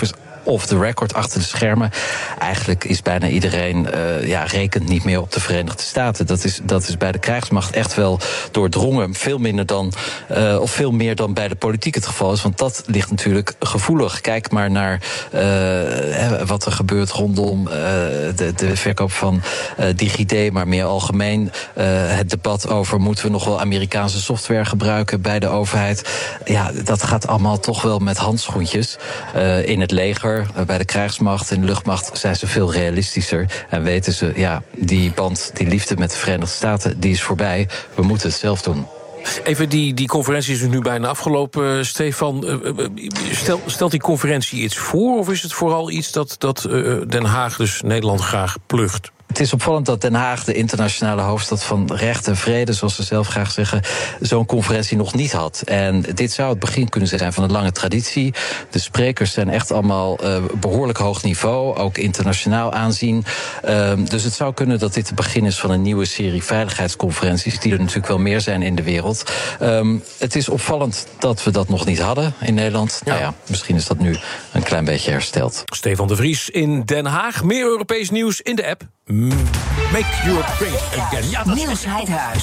off the record, achter de schermen. Eigenlijk is bijna iedereen uh, ja, rekent niet meer op de Verenigde Staten. Dat is, dat is bij de krijgsmacht echt wel doordrongen. Veel minder dan, uh, of veel meer dan bij de politiek het geval is. Want dat ligt natuurlijk gevoelig. Kijk maar naar uh, wat er gebeurt rondom uh, de, de verkoop van uh, DigiD, maar meer algemeen uh, het debat over moeten we nog wel Amerikaanse software gebruiken bij de overheid. Ja, dat gaat allemaal toch wel met handschoentjes. Uh, in het leger, uh, bij de krijgsmacht, in de luchtmacht zijn ze veel realistischer. En weten ze, ja, die band, die liefde met de Verenigde Staten, die is voorbij. We moeten het zelf doen. Even, die, die conferentie is nu bijna afgelopen, Stefan. Stel, stelt die conferentie iets voor, of is het vooral iets dat, dat uh, Den Haag, dus Nederland, graag plucht? Het is opvallend dat Den Haag, de internationale hoofdstad van recht en vrede, zoals ze zelf graag zeggen, zo'n conferentie nog niet had. En dit zou het begin kunnen zijn van een lange traditie. De sprekers zijn echt allemaal uh, behoorlijk hoog niveau, ook internationaal aanzien. Uh, dus het zou kunnen dat dit het begin is van een nieuwe serie veiligheidsconferenties, die er natuurlijk wel meer zijn in de wereld. Um, het is opvallend dat we dat nog niet hadden in Nederland. Ja. Nou ja, misschien is dat nu een klein beetje hersteld. Stefan de Vries in Den Haag. Meer Europees nieuws in de app. Make your drink again. Ja, Niels Heidhuis.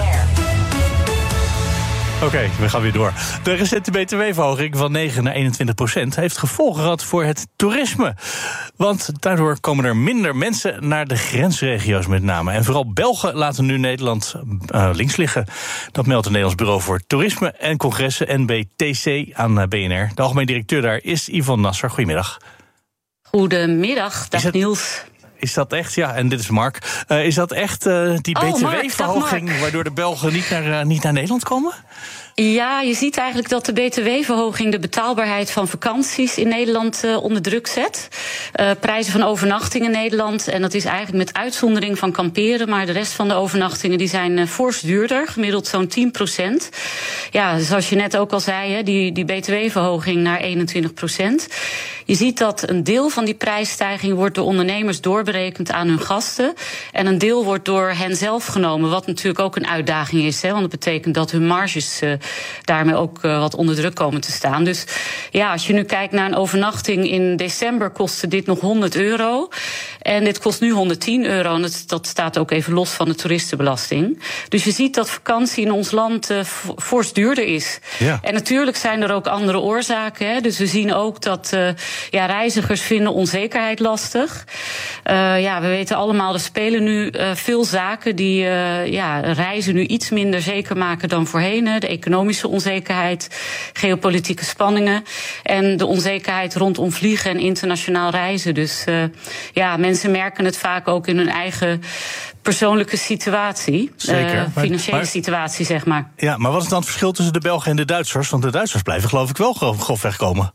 Oké, okay, we gaan weer door. De recente B T W-verhoging van negen naar eenentwintig procent heeft gevolgen gehad voor het toerisme. Want daardoor komen er minder mensen naar de grensregio's met name. En vooral Belgen laten nu Nederland uh, links liggen. Dat meldt het Nederlands Bureau voor Toerisme en Congressen, N B T C, aan B N R. De algemeen directeur daar is Yvonne Nasser. Goedemiddag. Goedemiddag, dag Niels. Is dat echt, ja, en dit is Mark. Uh, is dat echt uh, die oh, B T W-verhoging waardoor de Belgen niet naar, uh, niet naar Nederland komen? Ja, je ziet eigenlijk dat de B T W-verhoging de betaalbaarheid van vakanties in Nederland uh, onder druk zet. Uh, prijzen van overnachting in Nederland, en dat is eigenlijk met uitzondering van kamperen, maar de rest van de overnachtingen die zijn uh, fors duurder, gemiddeld zo'n tien procent. Ja, zoals je net ook al zei, hè, die, die B T W-verhoging naar eenentwintig procent. Je ziet dat een deel van die prijsstijging wordt door ondernemers doorberekend aan hun gasten. En een deel wordt door hen zelf genomen, wat natuurlijk ook een uitdaging is. Hè, want dat betekent dat hun marges uh, daarmee ook uh, wat onder druk komen te staan. Dus ja, als je nu kijkt naar een overnachting in december, kostte dit nog honderd euro. En dit kost nu honderdtien euro. En dat, dat staat ook even los van de toeristenbelasting. Dus je ziet dat vakantie in ons land uh, fors duurder is. Ja. En natuurlijk zijn er ook andere oorzaken. Hè. Dus we zien ook dat uh, ja, reizigers vinden onzekerheid lastig. Uh, ja, we weten allemaal, er spelen nu uh, veel zaken die uh, ja, reizen nu iets minder zeker maken dan voorheen. Hè. De economische onzekerheid, geopolitieke spanningen en de onzekerheid rondom vliegen en internationaal reizen. Dus uh, ja, mensen merken het vaak ook in hun eigen persoonlijke situatie. Zeker. Uh, financiële maar, situatie, zeg maar. Ja, maar wat is dan het verschil tussen de Belgen en de Duitsers? Want de Duitsers blijven geloof ik wel grofweg komen.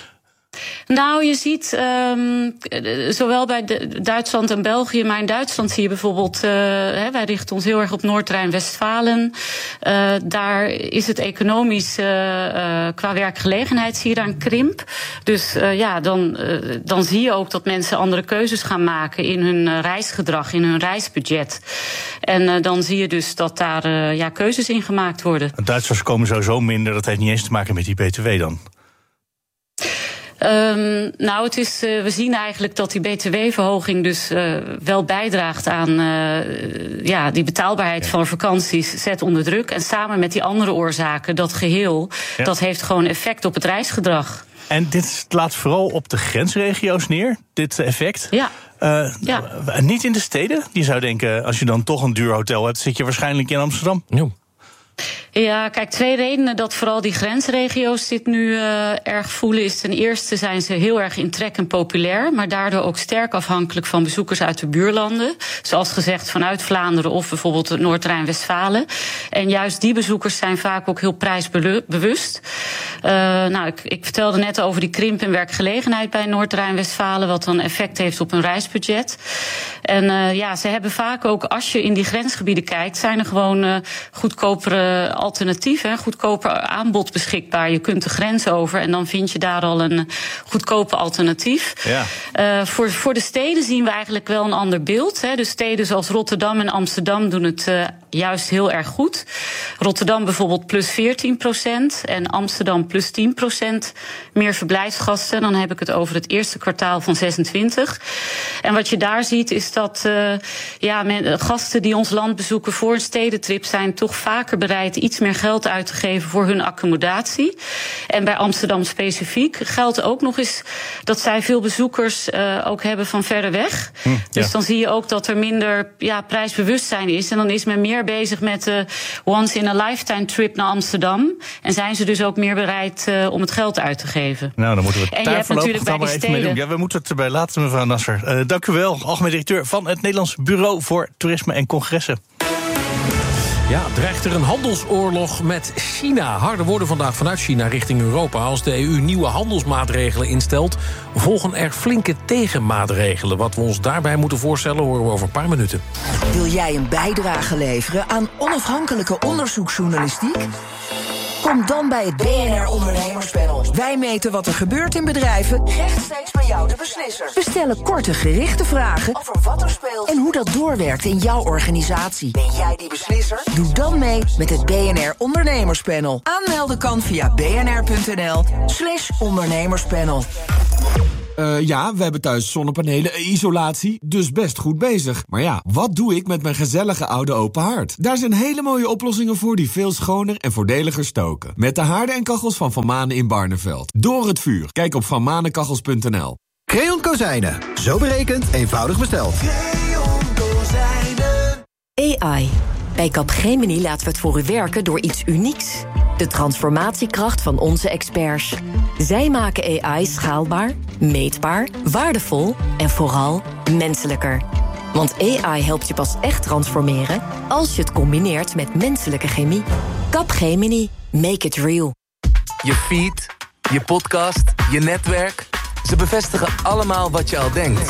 Nou, je ziet um, zowel bij de, Duitsland en België, maar in Duitsland zie je bijvoorbeeld, uh, hè, wij richten ons heel erg op Noord-Rijn-Westfalen. Uh, daar is het economisch uh, uh, qua werkgelegenheid zie je daar een krimp. Dus uh, ja, dan, uh, dan zie je ook dat mensen andere keuzes gaan maken in hun uh, reisgedrag, in hun reisbudget. En uh, dan zie je dus dat daar uh, ja, keuzes in gemaakt worden. Duitsers komen sowieso minder, dat heeft niet eens te maken met die B T W dan. Um, nou, het is, uh, we zien eigenlijk dat die B T W-verhoging dus uh, wel bijdraagt aan uh, ja, die betaalbaarheid ja. van vakanties zet onder druk. En samen met die andere oorzaken, dat geheel, ja. dat heeft gewoon effect op het reisgedrag. En dit laat vooral op de grensregio's neer, dit effect. Ja. Uh, ja. Niet in de steden. Je zou denken, als je dan toch een duur hotel hebt, zit je waarschijnlijk in Amsterdam. Ja. Ja, kijk, twee redenen dat vooral die grensregio's dit nu uh, erg voelen is. Ten eerste zijn ze heel erg in trek en populair, maar daardoor ook sterk afhankelijk van bezoekers uit de buurlanden. Zoals gezegd vanuit Vlaanderen of bijvoorbeeld Noord-Rijn-Westfalen. En juist die bezoekers zijn vaak ook heel prijsbewust. Uh, nou, ik, ik vertelde net over die krimp in werkgelegenheid bij Noord-Rijn-Westfalen, wat dan effect heeft op hun reisbudget. En uh, ja, ze hebben vaak ook, als je in die grensgebieden kijkt, zijn er gewoon uh, goedkopere alternatieven, goedkoper aanbod beschikbaar. Je kunt de grens over en dan vind je daar al een goedkope alternatief. Ja. Uh, voor, voor de steden zien we eigenlijk wel een ander beeld. Hè. Dus steden zoals Rotterdam en Amsterdam doen het uh, juist heel erg goed. Rotterdam bijvoorbeeld plus veertien procent en Amsterdam plus tien procent meer verblijfsgasten. Dan heb ik het over het eerste kwartaal van zesentwintig. En wat je daar ziet is dat uh, ja, men, gasten die ons land bezoeken voor een stedentrip zijn toch vaker bereid iets meer geld uit te geven voor hun accommodatie. En bij Amsterdam specifiek geldt ook nog eens dat zij veel bezoekers uh, ook hebben van verre weg. Hm, ja. Dus dan zie je ook dat er minder ja, prijsbewustzijn is. En dan is men meer bezig met de once in a lifetime trip naar Amsterdam. En zijn ze dus ook meer bereid uh, om het geld uit te geven. Nou, dan moeten we en het daar voorlopig dan maar even mee doen. Ja, we moeten het erbij laten, mevrouw Nasser. Uh, dank u wel, algemeen directeur van het Nederlands Bureau voor Toerisme en Congressen. Ja, dreigt er een handelsoorlog met China. Harde woorden vandaag vanuit China richting Europa. Als de E U nieuwe handelsmaatregelen instelt, volgen er flinke tegenmaatregelen. Wat we ons daarbij moeten voorstellen, horen we over een paar minuten. Wil jij een bijdrage leveren aan onafhankelijke onderzoeksjournalistiek? Kom dan bij het B N R Ondernemerspanel. Wij meten wat er gebeurt in bedrijven, rechtstreeks bij jou de beslisser. We stellen korte gerichte vragen over wat er speelt en hoe dat doorwerkt in jouw organisatie. Ben jij die beslisser? Doe dan mee met het B N R Ondernemerspanel. Aanmelden kan via bnr.nl slash ondernemerspanel. Uh, ja, we hebben thuis zonnepanelen, isolatie, dus best goed bezig. Maar ja, wat doe ik met mijn gezellige oude open haard? Daar zijn hele mooie oplossingen voor die veel schoner en voordeliger stoken. Met de haarden en kachels van Van Manen in Barneveld. Door het vuur. Kijk op van manenkachels punt n l. Creon Kozijnen. Zo berekend, eenvoudig besteld. Creon Kozijnen. A I. Bij Capgemini laten we het voor u werken door iets unieks. De transformatiekracht van onze experts. Zij maken A I schaalbaar, meetbaar, waardevol en vooral menselijker. Want A I helpt je pas echt transformeren als je het combineert met menselijke chemie. Capgemini. Make it real. Je feed, je podcast, je netwerk. Ze bevestigen allemaal wat je al denkt.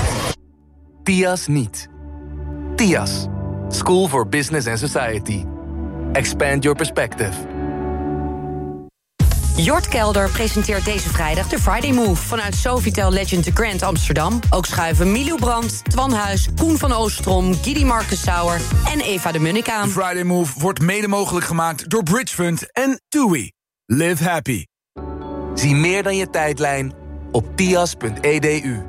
T I A S niet. T I A S. School for Business and Society. Expand your perspective. Jort Kelder presenteert deze vrijdag de Friday Move vanuit Sofitel Legend de Grand Amsterdam. Ook schuiven Milou Brandt, Twan Huis, Koen van Oostrom, Gidi Marcus Sauer en Eva de Munnik aan. De Friday Move wordt mede mogelijk gemaakt door Bridge Fund en TUI. Live happy. Zie meer dan je tijdlijn op tias punt e d u.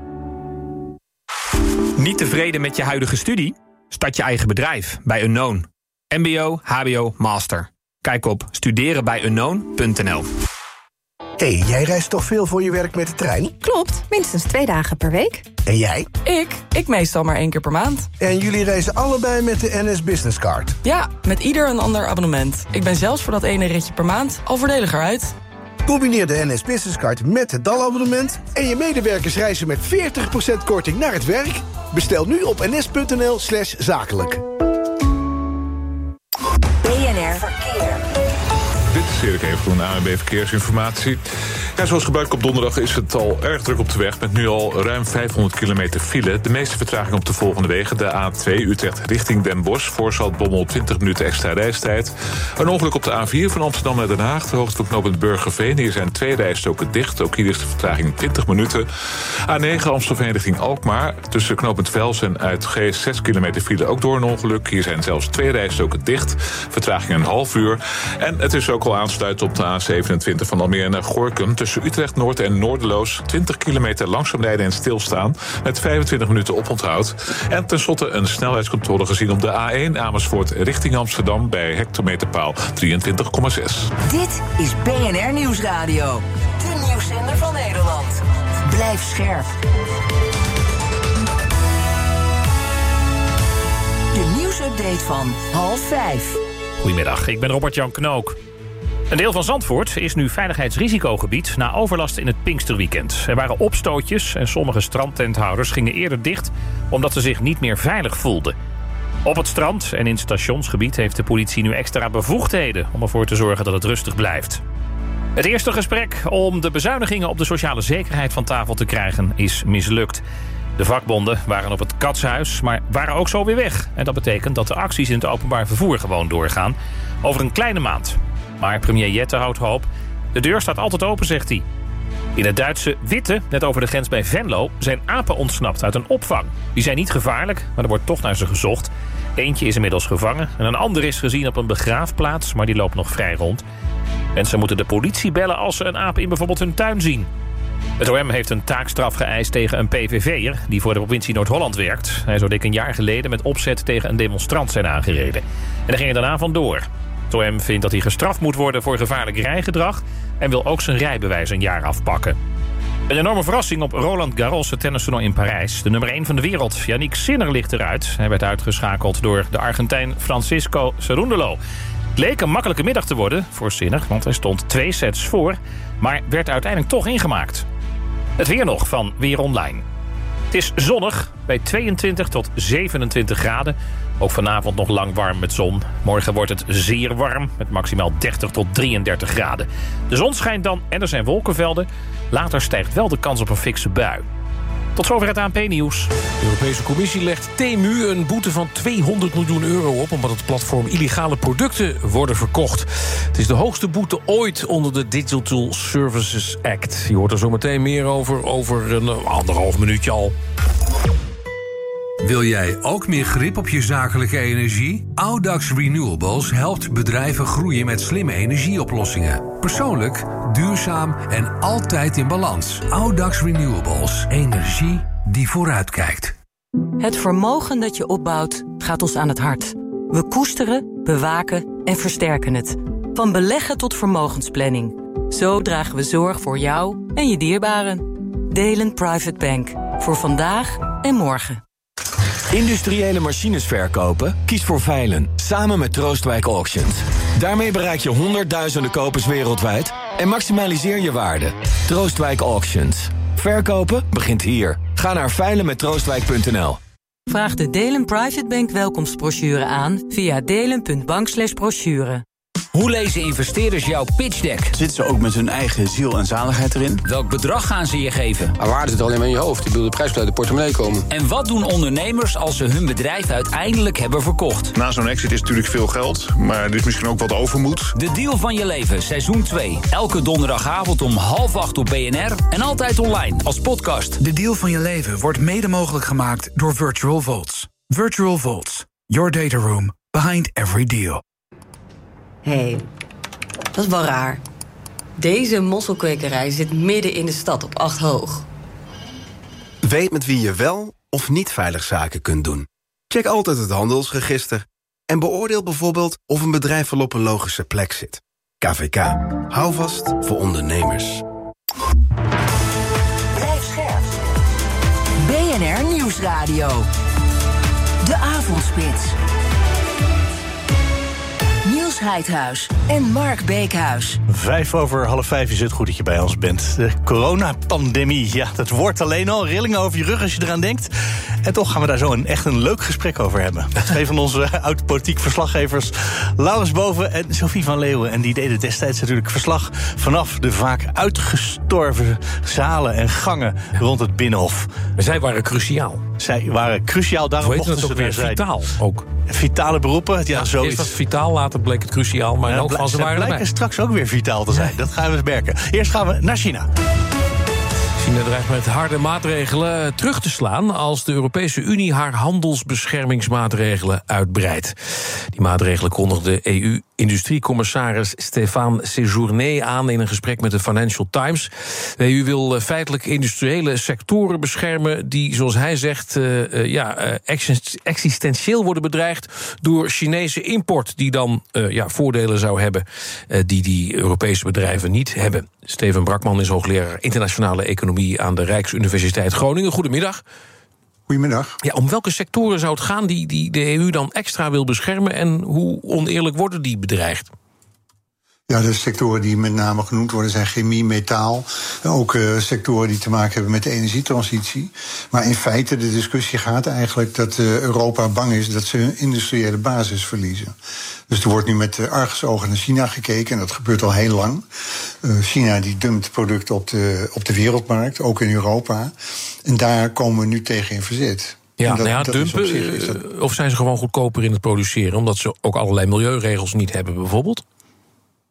Niet tevreden met je huidige studie? Start je eigen bedrijf bij Unknown. M B O, H B O, Master. Kijk op studeren bij unknown punt n l. Hé, hey, jij reist toch veel voor je werk met de trein? Klopt, minstens twee dagen per week. En jij? Ik? Ik meestal maar één keer per maand. En jullie reizen allebei met de N S Business Card? Ja, met ieder een ander abonnement. Ik ben zelfs voor dat ene ritje per maand al voordeliger uit. Combineer de N S Business Card met het D A L-abonnement... en je medewerkers reizen met veertig procent korting naar het werk. Bestel nu op ns.nl slash zakelijk. B N R Verkeer. Dit is Erik Evengroen, A N B Verkeersinformatie. Ja, zoals gebruikelijk op donderdag is het al erg druk op de weg... met nu al ruim vijfhonderd kilometer file. De meeste vertraging op de volgende wegen. De A twee Utrecht richting Den Bosch. Voor Zaltbommel twintig minuten extra reistijd. Een ongeluk op de A vier van Amsterdam naar Den Haag. De hoogte van knooppunt Burgerveen. Hier zijn twee rijstroken dicht. Ook hier is de vertraging twintig minuten. A negen Amstelveen richting Alkmaar. Tussen knooppunt Vels en Uitgeest zes kilometer file. Ook door een ongeluk. Hier zijn zelfs twee rijstroken dicht. Vertraging een half uur. En het is ook al aansluiten op de A zevenentwintig van Almere naar Gorinchem. Tussen Utrecht Noord en Noorderloos twintig kilometer langzaam rijden en stilstaan. Met vijfentwintig minuten oponthoud. En tenslotte een snelheidscontrole gezien op de A één Amersfoort richting Amsterdam bij hectometerpaal drieëntwintig komma zes. Dit is B N R Nieuwsradio. De nieuwszender van Nederland. Blijf scherp. De nieuwsupdate van half vijf. Goedemiddag, ik ben Robert-Jan Knook. Een deel van Zandvoort is nu veiligheidsrisicogebied na overlast in het Pinksterweekend. Er waren opstootjes en sommige strandtenthouders gingen eerder dicht omdat ze zich niet meer veilig voelden. Op het strand en in het stationsgebied heeft de politie nu extra bevoegdheden om ervoor te zorgen dat het rustig blijft. Het eerste gesprek om de bezuinigingen op de sociale zekerheid van tafel te krijgen is mislukt. De vakbonden waren op het Katshuis, maar waren ook zo weer weg. En dat betekent dat de acties in het openbaar vervoer gewoon doorgaan. Over een kleine maand. Maar premier Jette houdt hoop. De deur staat altijd open, zegt hij. In het Duitse Witte, net over de grens bij Venlo, zijn apen ontsnapt uit een opvang. Die zijn niet gevaarlijk, maar er wordt toch naar ze gezocht. Eentje is inmiddels gevangen en een ander is gezien op een begraafplaats, maar die loopt nog vrij rond. Mensen moeten de politie bellen als ze een aap in bijvoorbeeld hun tuin zien. Het O M heeft een taakstraf geëist tegen een P V V'er die voor de provincie Noord-Holland werkt. Hij zou dik een jaar geleden met opzet tegen een demonstrant zijn aangereden. En daar ging hij daarna vandoor. Het O M vindt dat hij gestraft moet worden voor gevaarlijk rijgedrag en wil ook zijn rijbewijs een jaar afpakken. Een enorme verrassing op Roland Garros, het tennistoernooi in Parijs. De nummer één van de wereld, Yannick Sinner, ligt eruit. Hij werd uitgeschakeld door de Argentijn Francisco Cerúndolo. Het leek een makkelijke middag te worden voor Sinner, want hij stond twee sets voor, maar werd uiteindelijk toch ingemaakt. Het weer nog van Weer Online. Het is zonnig bij tweeëntwintig tot zevenentwintig graden. Ook vanavond nog lang warm met zon. Morgen wordt het zeer warm met maximaal dertig tot drieëndertig graden. De zon schijnt dan en er zijn wolkenvelden. Later stijgt wel de kans op een fikse bui. Tot zover het A N P-nieuws. De Europese Commissie legt Temu een boete van tweehonderd miljoen euro op... omdat het platform illegale producten worden verkocht. Het is de hoogste boete ooit onder de Digital Services Act. Je hoort er zo meteen meer over, over een anderhalf minuutje al. Wil jij ook meer grip op je zakelijke energie? Audax Renewables helpt bedrijven groeien met slimme energieoplossingen. Persoonlijk, duurzaam en altijd in balans. Audax Renewables. Energie die vooruitkijkt. Het vermogen dat je opbouwt gaat ons aan het hart. We koesteren, bewaken en versterken het. Van beleggen tot vermogensplanning. Zo dragen we zorg voor jou en je dierbaren. Delen Private Bank. Voor vandaag en morgen. Industriële machines verkopen? Kies voor Veilen, samen met Troostwijk Auctions. Daarmee bereik je honderdduizenden kopers wereldwijd en maximaliseer je waarde. Troostwijk Auctions. Verkopen begint hier. Ga naar veilen met troostwijk punt n l. Vraag de Delen Private Bank welkomstbrochure aan via delen punt bank slash brochure. Hoe lezen investeerders jouw pitch deck? Zitten ze ook met hun eigen ziel en zaligheid erin? Welk bedrag gaan ze je geven? Maar waarde zit alleen maar in je hoofd. Ik bedoel, de prijs moet uit de portemonnee komen. En wat doen ondernemers als ze hun bedrijf uiteindelijk hebben verkocht? Na zo'n exit is natuurlijk veel geld, maar er is misschien ook wat overmoed. De deal van je leven, seizoen twee. Elke donderdagavond om half acht op B N R en altijd online als podcast. De deal van je leven wordt mede mogelijk gemaakt door Virtual Vaults. Virtual Vaults, your data room behind every deal. Hé, hey, dat is wel raar. Deze mosselkwekerij zit midden in de stad op acht hoog. Weet met wie je wel of niet veilig zaken kunt doen. Check altijd het handelsregister. En beoordeel bijvoorbeeld of een bedrijf wel op een logische plek zit. K V K. Hou vast voor ondernemers. Blijf scherp. B N R Nieuwsradio. De Avondspits. Niels Heidhuis en Mark Beekhuis. Vijf over half vijf is het goed dat je bij ons bent. De coronapandemie, ja, dat wordt alleen al rillingen over je rug als je eraan denkt. En toch gaan we daar zo een, echt een leuk gesprek over hebben. Twee van onze oud-politiek verslaggevers, Laurens Boven en Sophie van Leeuwen. En die deden destijds natuurlijk verslag vanaf de vaak uitgestorven zalen en gangen rond het Binnenhof. Maar zij waren cruciaal. Zij waren cruciaal, daarom mochten ze er zijn. Vitaal ook. Vitale beroepen, ja, ja zoiets. Eerst was het vitaal, later bleek het cruciaal, maar ja, in elk geval ze waren erbij. blijken straks ook weer vitaal te zijn, ja. Dat gaan we merken. Eerst gaan we naar China. China dreigt met harde maatregelen terug te slaan als de Europese Unie haar handelsbeschermingsmaatregelen uitbreidt. Die maatregelen kondigde E U-industriecommissaris Stéphane Séjourné aan in een gesprek met de Financial Times. De E U wil feitelijk industriële sectoren beschermen die, zoals hij zegt, uh, uh, ja, uh, existentieel worden bedreigd door Chinese import, die dan uh, ja, voordelen zou hebben uh, die die Europese bedrijven niet hebben. Steven Brakman is hoogleraar internationale economie aan de Rijksuniversiteit Groningen. Goedemiddag. Goedemiddag. Ja, om welke sectoren zou het gaan die, die de E U dan extra wil beschermen en hoe oneerlijk worden die bedreigd? Ja, de sectoren die met name genoemd worden zijn chemie, metaal. Ook uh, sectoren die te maken hebben met de energietransitie. Maar in feite, de discussie gaat eigenlijk dat uh, Europa bang is dat ze hun industriële basis verliezen. Dus er wordt nu met uh, argusogen naar China gekeken en dat gebeurt al heel lang. Uh, China die dumpt producten op de, op de wereldmarkt, ook in Europa. En daar komen we nu tegen in verzet. Ja, dat, nou ja, dat dumpen, is op zich, is dat... of zijn ze gewoon goedkoper in het produceren omdat ze ook allerlei milieuregels niet hebben bijvoorbeeld?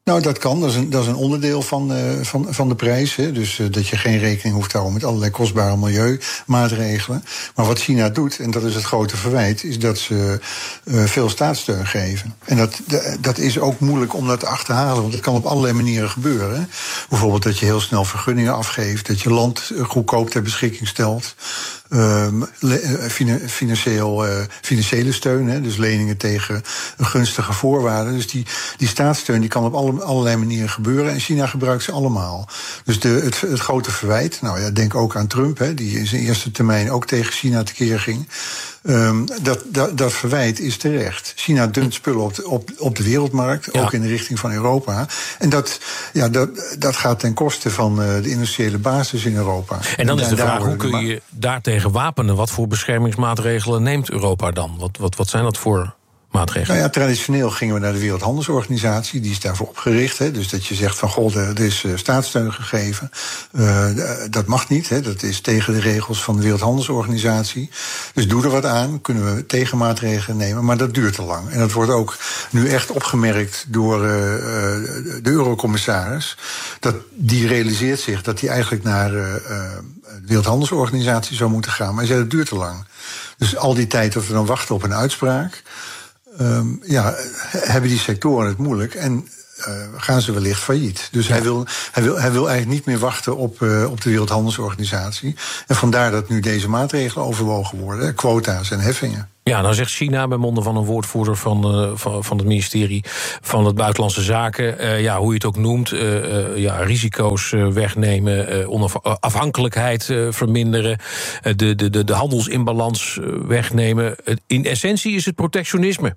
Nou, dat kan. Dat is een, dat is een onderdeel van, uh, van, van de prijs. Hè. Dus uh, dat je geen rekening hoeft te houden met allerlei kostbare milieumaatregelen. Maar wat China doet, en dat is het grote verwijt, is dat ze uh, veel staatssteun geven. En dat, dat is ook moeilijk om dat te achterhalen, want het kan op allerlei manieren gebeuren. Hè. Bijvoorbeeld dat je heel snel vergunningen afgeeft, dat je land goedkoop ter beschikking stelt. Uh, financieel, uh, financiële steun, hè, dus leningen tegen gunstige voorwaarden. Dus die, die staatssteun die kan op alle, allerlei manieren gebeuren. En China gebruikt ze allemaal. Dus de, het, het grote verwijt, nou ja, denk ook aan Trump, hè, die in zijn eerste termijn ook tegen China tekeer ging. Um, dat, dat, dat verwijt is terecht. China dumpt spullen op de, op, op de wereldmarkt, ja. ook in de richting van Europa. En dat, ja, dat, dat gaat ten koste van uh, de industriële basis in Europa. En dan en, is de vraag, hoe kun ma- je daartegen wapenen? Wat voor beschermingsmaatregelen neemt Europa dan? Wat, wat, wat zijn dat voor maatregelen? Nou ja, traditioneel gingen we naar de Wereldhandelsorganisatie. Die is daarvoor opgericht. Hè. Dus dat je zegt van, goh, er is uh, staatssteun gegeven. Uh, dat mag niet. Hè. Dat is tegen de regels van de Wereldhandelsorganisatie. Dus doe er wat aan. Kunnen we tegenmaatregelen nemen. Maar dat duurt te lang. En dat wordt ook nu echt opgemerkt door uh, de eurocommissaris. Dat die realiseert zich dat hij eigenlijk naar uh, de Wereldhandelsorganisatie zou moeten gaan. Maar hij zei, dat duurt te lang. Dus al die tijd dat we dan wachten op een uitspraak, Um, ja, hebben die sectoren het moeilijk en uh, gaan ze wellicht failliet. Dus ja. hij, wil, hij, wil, hij wil eigenlijk niet meer wachten op, uh, op de Wereldhandelsorganisatie. En vandaar dat nu deze maatregelen overwogen worden, quota's en heffingen. Ja, nou zegt China bij monden van een woordvoerder van, uh, van, van het ministerie van het Buitenlandse Zaken, uh, ja, hoe je het ook noemt, uh, uh, ja, risico's uh, wegnemen, uh, onafhankelijkheid uh, verminderen, uh, de, de, de, de handelsinbalans uh, wegnemen. Uh, in essentie is het protectionisme.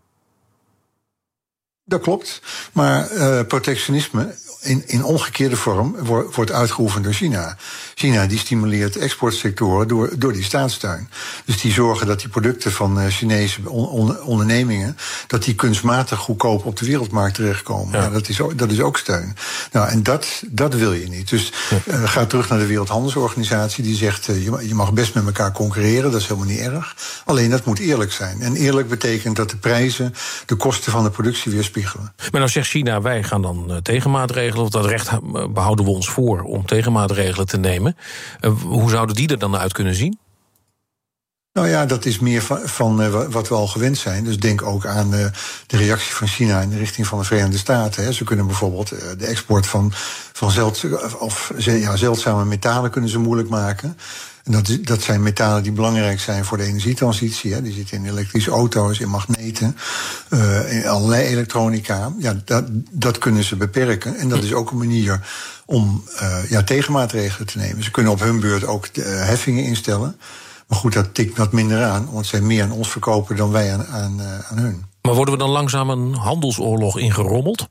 Dat klopt, maar uh, protectionisme in, in omgekeerde vorm wordt, wordt uitgeoefend door China. China die stimuleert exportsectoren door, door die staatssteun. Dus die zorgen dat die producten van uh, Chinese on, on, ondernemingen, dat die kunstmatig goedkoop op de wereldmarkt terechtkomen. Ja. Ja, dat, is ook, dat is ook steun. Nou, en dat, dat wil je niet. Dus uh, ga terug naar de Wereldhandelsorganisatie, die zegt uh, je, je mag best met elkaar concurreren, dat is helemaal niet erg. Alleen dat moet eerlijk zijn. En eerlijk betekent dat de prijzen de kosten van de productie weer spiegelen. Maar nou zegt China, wij gaan dan uh, tegenmaatregelen, of dat recht behouden we ons voor om tegenmaatregelen te nemen. Uh, hoe zouden die er dan uit kunnen zien? Nou ja, dat is meer van, van uh, wat we al gewend zijn. Dus denk ook aan uh, de reactie van China in de richting van de Verenigde Staten. Hè. Ze kunnen bijvoorbeeld uh, de export van, van zeld, of, ja, zeldzame metalen kunnen ze moeilijk maken. En dat, dat zijn metalen die belangrijk zijn voor de energietransitie. Hè. Die zitten in elektrische auto's, in magneten, uh, in allerlei elektronica. Ja, dat, dat kunnen ze beperken. En dat is ook een manier om uh, ja, tegenmaatregelen te nemen. Ze kunnen op hun beurt ook de, uh, heffingen instellen. Maar goed, dat tikt wat minder aan, want zij meer aan ons verkopen dan wij aan, aan, uh, aan hun. Maar worden we dan langzaam een handelsoorlog ingerommeld?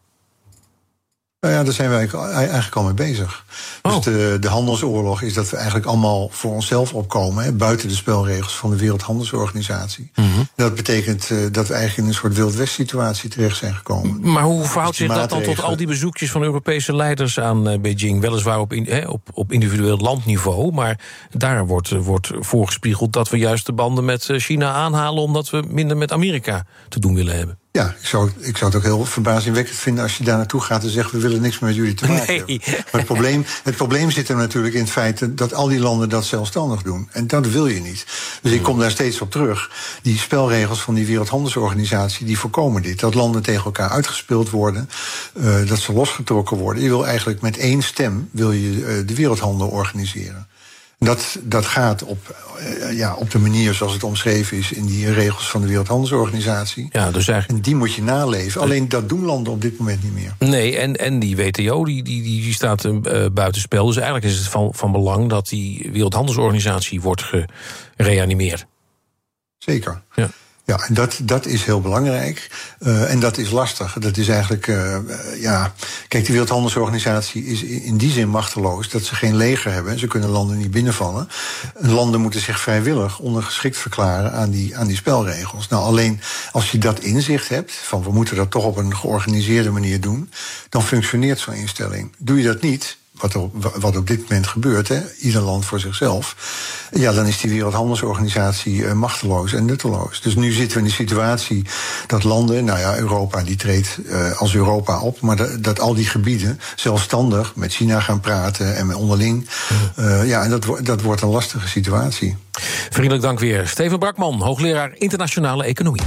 Nou ja, daar zijn wij eigenlijk al mee bezig. Oh. Dus de, de handelsoorlog is dat we eigenlijk allemaal voor onszelf opkomen, hè, buiten de spelregels van de Wereldhandelsorganisatie. Mm-hmm. Dat betekent uh, dat we eigenlijk in een soort Wild West situatie terecht zijn gekomen. Maar hoe verhoudt zich dat dan tot al die bezoekjes van Europese leiders aan uh, Beijing? Weliswaar op, in, hè, op, op individueel landniveau, maar daar wordt, uh, wordt voorgespiegeld dat we juist de banden met uh, China aanhalen omdat we minder met Amerika te doen willen hebben. Ja, ik zou, ik zou het ook heel verbazingwekkend vinden als je daar naartoe gaat en zegt, we willen niks meer met jullie te maken nee. hebben. Maar het probleem, het probleem zit er natuurlijk in het feit dat al die landen dat zelfstandig doen. En dat wil je niet. Dus ik kom daar steeds op terug. Die spelregels van die Wereldhandelsorganisatie, die voorkomen dit. Dat landen tegen elkaar uitgespeeld worden, uh, dat ze losgetrokken worden. Je wil eigenlijk met één stem wil je uh, de wereldhandel organiseren. Dat, dat gaat op, uh, ja, op de manier zoals het omschreven is in die regels van de Wereldhandelsorganisatie. Ja, dus eigenlijk... En die moet je naleven. Alleen dat doen landen op dit moment niet meer. Nee, en, en die W T O die, die, die staat uh, buitenspel. Dus eigenlijk is het van, van belang dat die Wereldhandelsorganisatie wordt gereanimeerd. Zeker. Ja. Ja, en dat, dat is heel belangrijk. Uh, en dat is lastig. Dat is eigenlijk, uh, uh, ja... Kijk, de Wereldhandelsorganisatie is in die zin machteloos dat ze geen leger hebben. Ze kunnen landen niet binnenvallen. Landen moeten zich vrijwillig ondergeschikt verklaren aan die, aan die spelregels. Nou, alleen als je dat inzicht hebt, van we moeten dat toch op een georganiseerde manier doen, dan functioneert zo'n instelling. Doe je dat niet, wat, er, wat op dit moment gebeurt, hè, ieder land voor zichzelf, ja, dan is die Wereldhandelsorganisatie uh, machteloos en nutteloos. Dus nu zitten we in de situatie dat landen, nou ja, Europa die treedt uh, als Europa op, maar dat, dat al die gebieden zelfstandig met China gaan praten en met onderling, uh, ja, en dat, dat wordt een lastige situatie. Vriendelijk dank weer. Steven Brakman, hoogleraar internationale economie.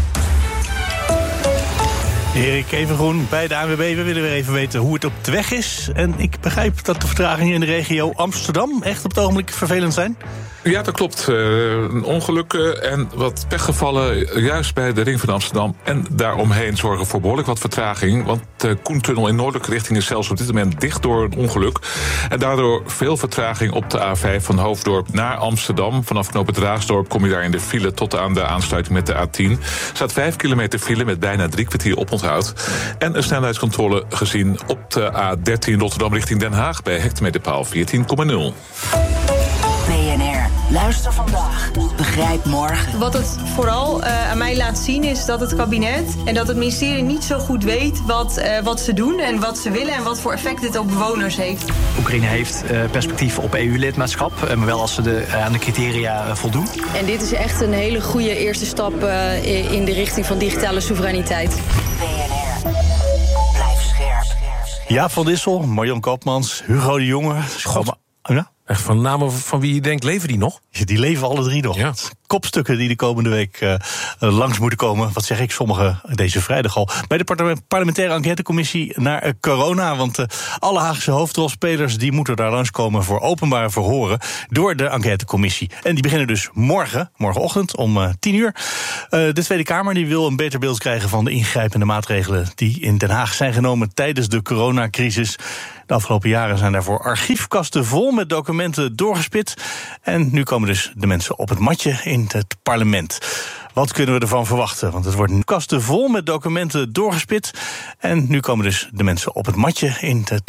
Erik Evengroen bij de A N W B. We willen weer even weten hoe het op de weg is. En ik begrijp dat de vertragingen in de regio Amsterdam echt op het ogenblik vervelend zijn. Ja, dat klopt. Uh, ongelukken en wat pechgevallen juist bij de ring van Amsterdam. En daaromheen zorgen voor behoorlijk wat vertraging. Want de Koentunnel in noordelijke richting is zelfs op dit moment dicht door een ongeluk. En daardoor veel vertraging op de A vijf van Hoofddorp naar Amsterdam. Vanaf knooppunt Raasdorp kom je daar in de file tot aan de aansluiting met de A tien. Er staat vijf kilometer file met bijna drie kwartier oponthoud. En een snelheidscontrole gezien op de A dertien Rotterdam richting Den Haag bij hectometerpaal veertien komma nul. B N R. Luister vandaag. Begrijp morgen. Wat het vooral uh, aan mij laat zien is dat het kabinet en dat het ministerie niet zo goed weet wat, uh, wat ze doen en wat ze willen en wat voor effect dit op bewoners heeft. Oekraïne heeft uh, perspectief op E U-lidmaatschap, uh, maar wel als ze de, uh, aan de criteria uh, voldoen. En dit is echt een hele goede eerste stap uh, in de richting van digitale soevereiniteit. B N R. Blijf scherp. Jaap van Dissel, Marion Koopmans, Hugo de Jonge. God. Ja? Echt van namen van wie je denkt, leven die nog? Ja, die leven alle drie nog. Ja. Kopstukken die de komende week uh, langs moeten komen. Wat zeg ik, sommige deze vrijdag al. Bij de parlementaire enquêtecommissie naar uh, corona. Want uh, alle Haagse hoofdrolspelers die moeten daar langskomen voor openbare verhoren door de enquêtecommissie. En die beginnen dus morgen, morgenochtend om uh, tien uur. Uh, de Tweede Kamer die wil een beter beeld krijgen van de ingrijpende maatregelen die in Den Haag zijn genomen tijdens de coronacrisis. De afgelopen jaren zijn daarvoor archiefkasten vol met documenten doorgespit. En nu komen dus de mensen op het matje in het parlement. Wat kunnen we ervan verwachten? Want het wordt kasten vol met documenten doorgespit. En nu komen dus de mensen op het matje in het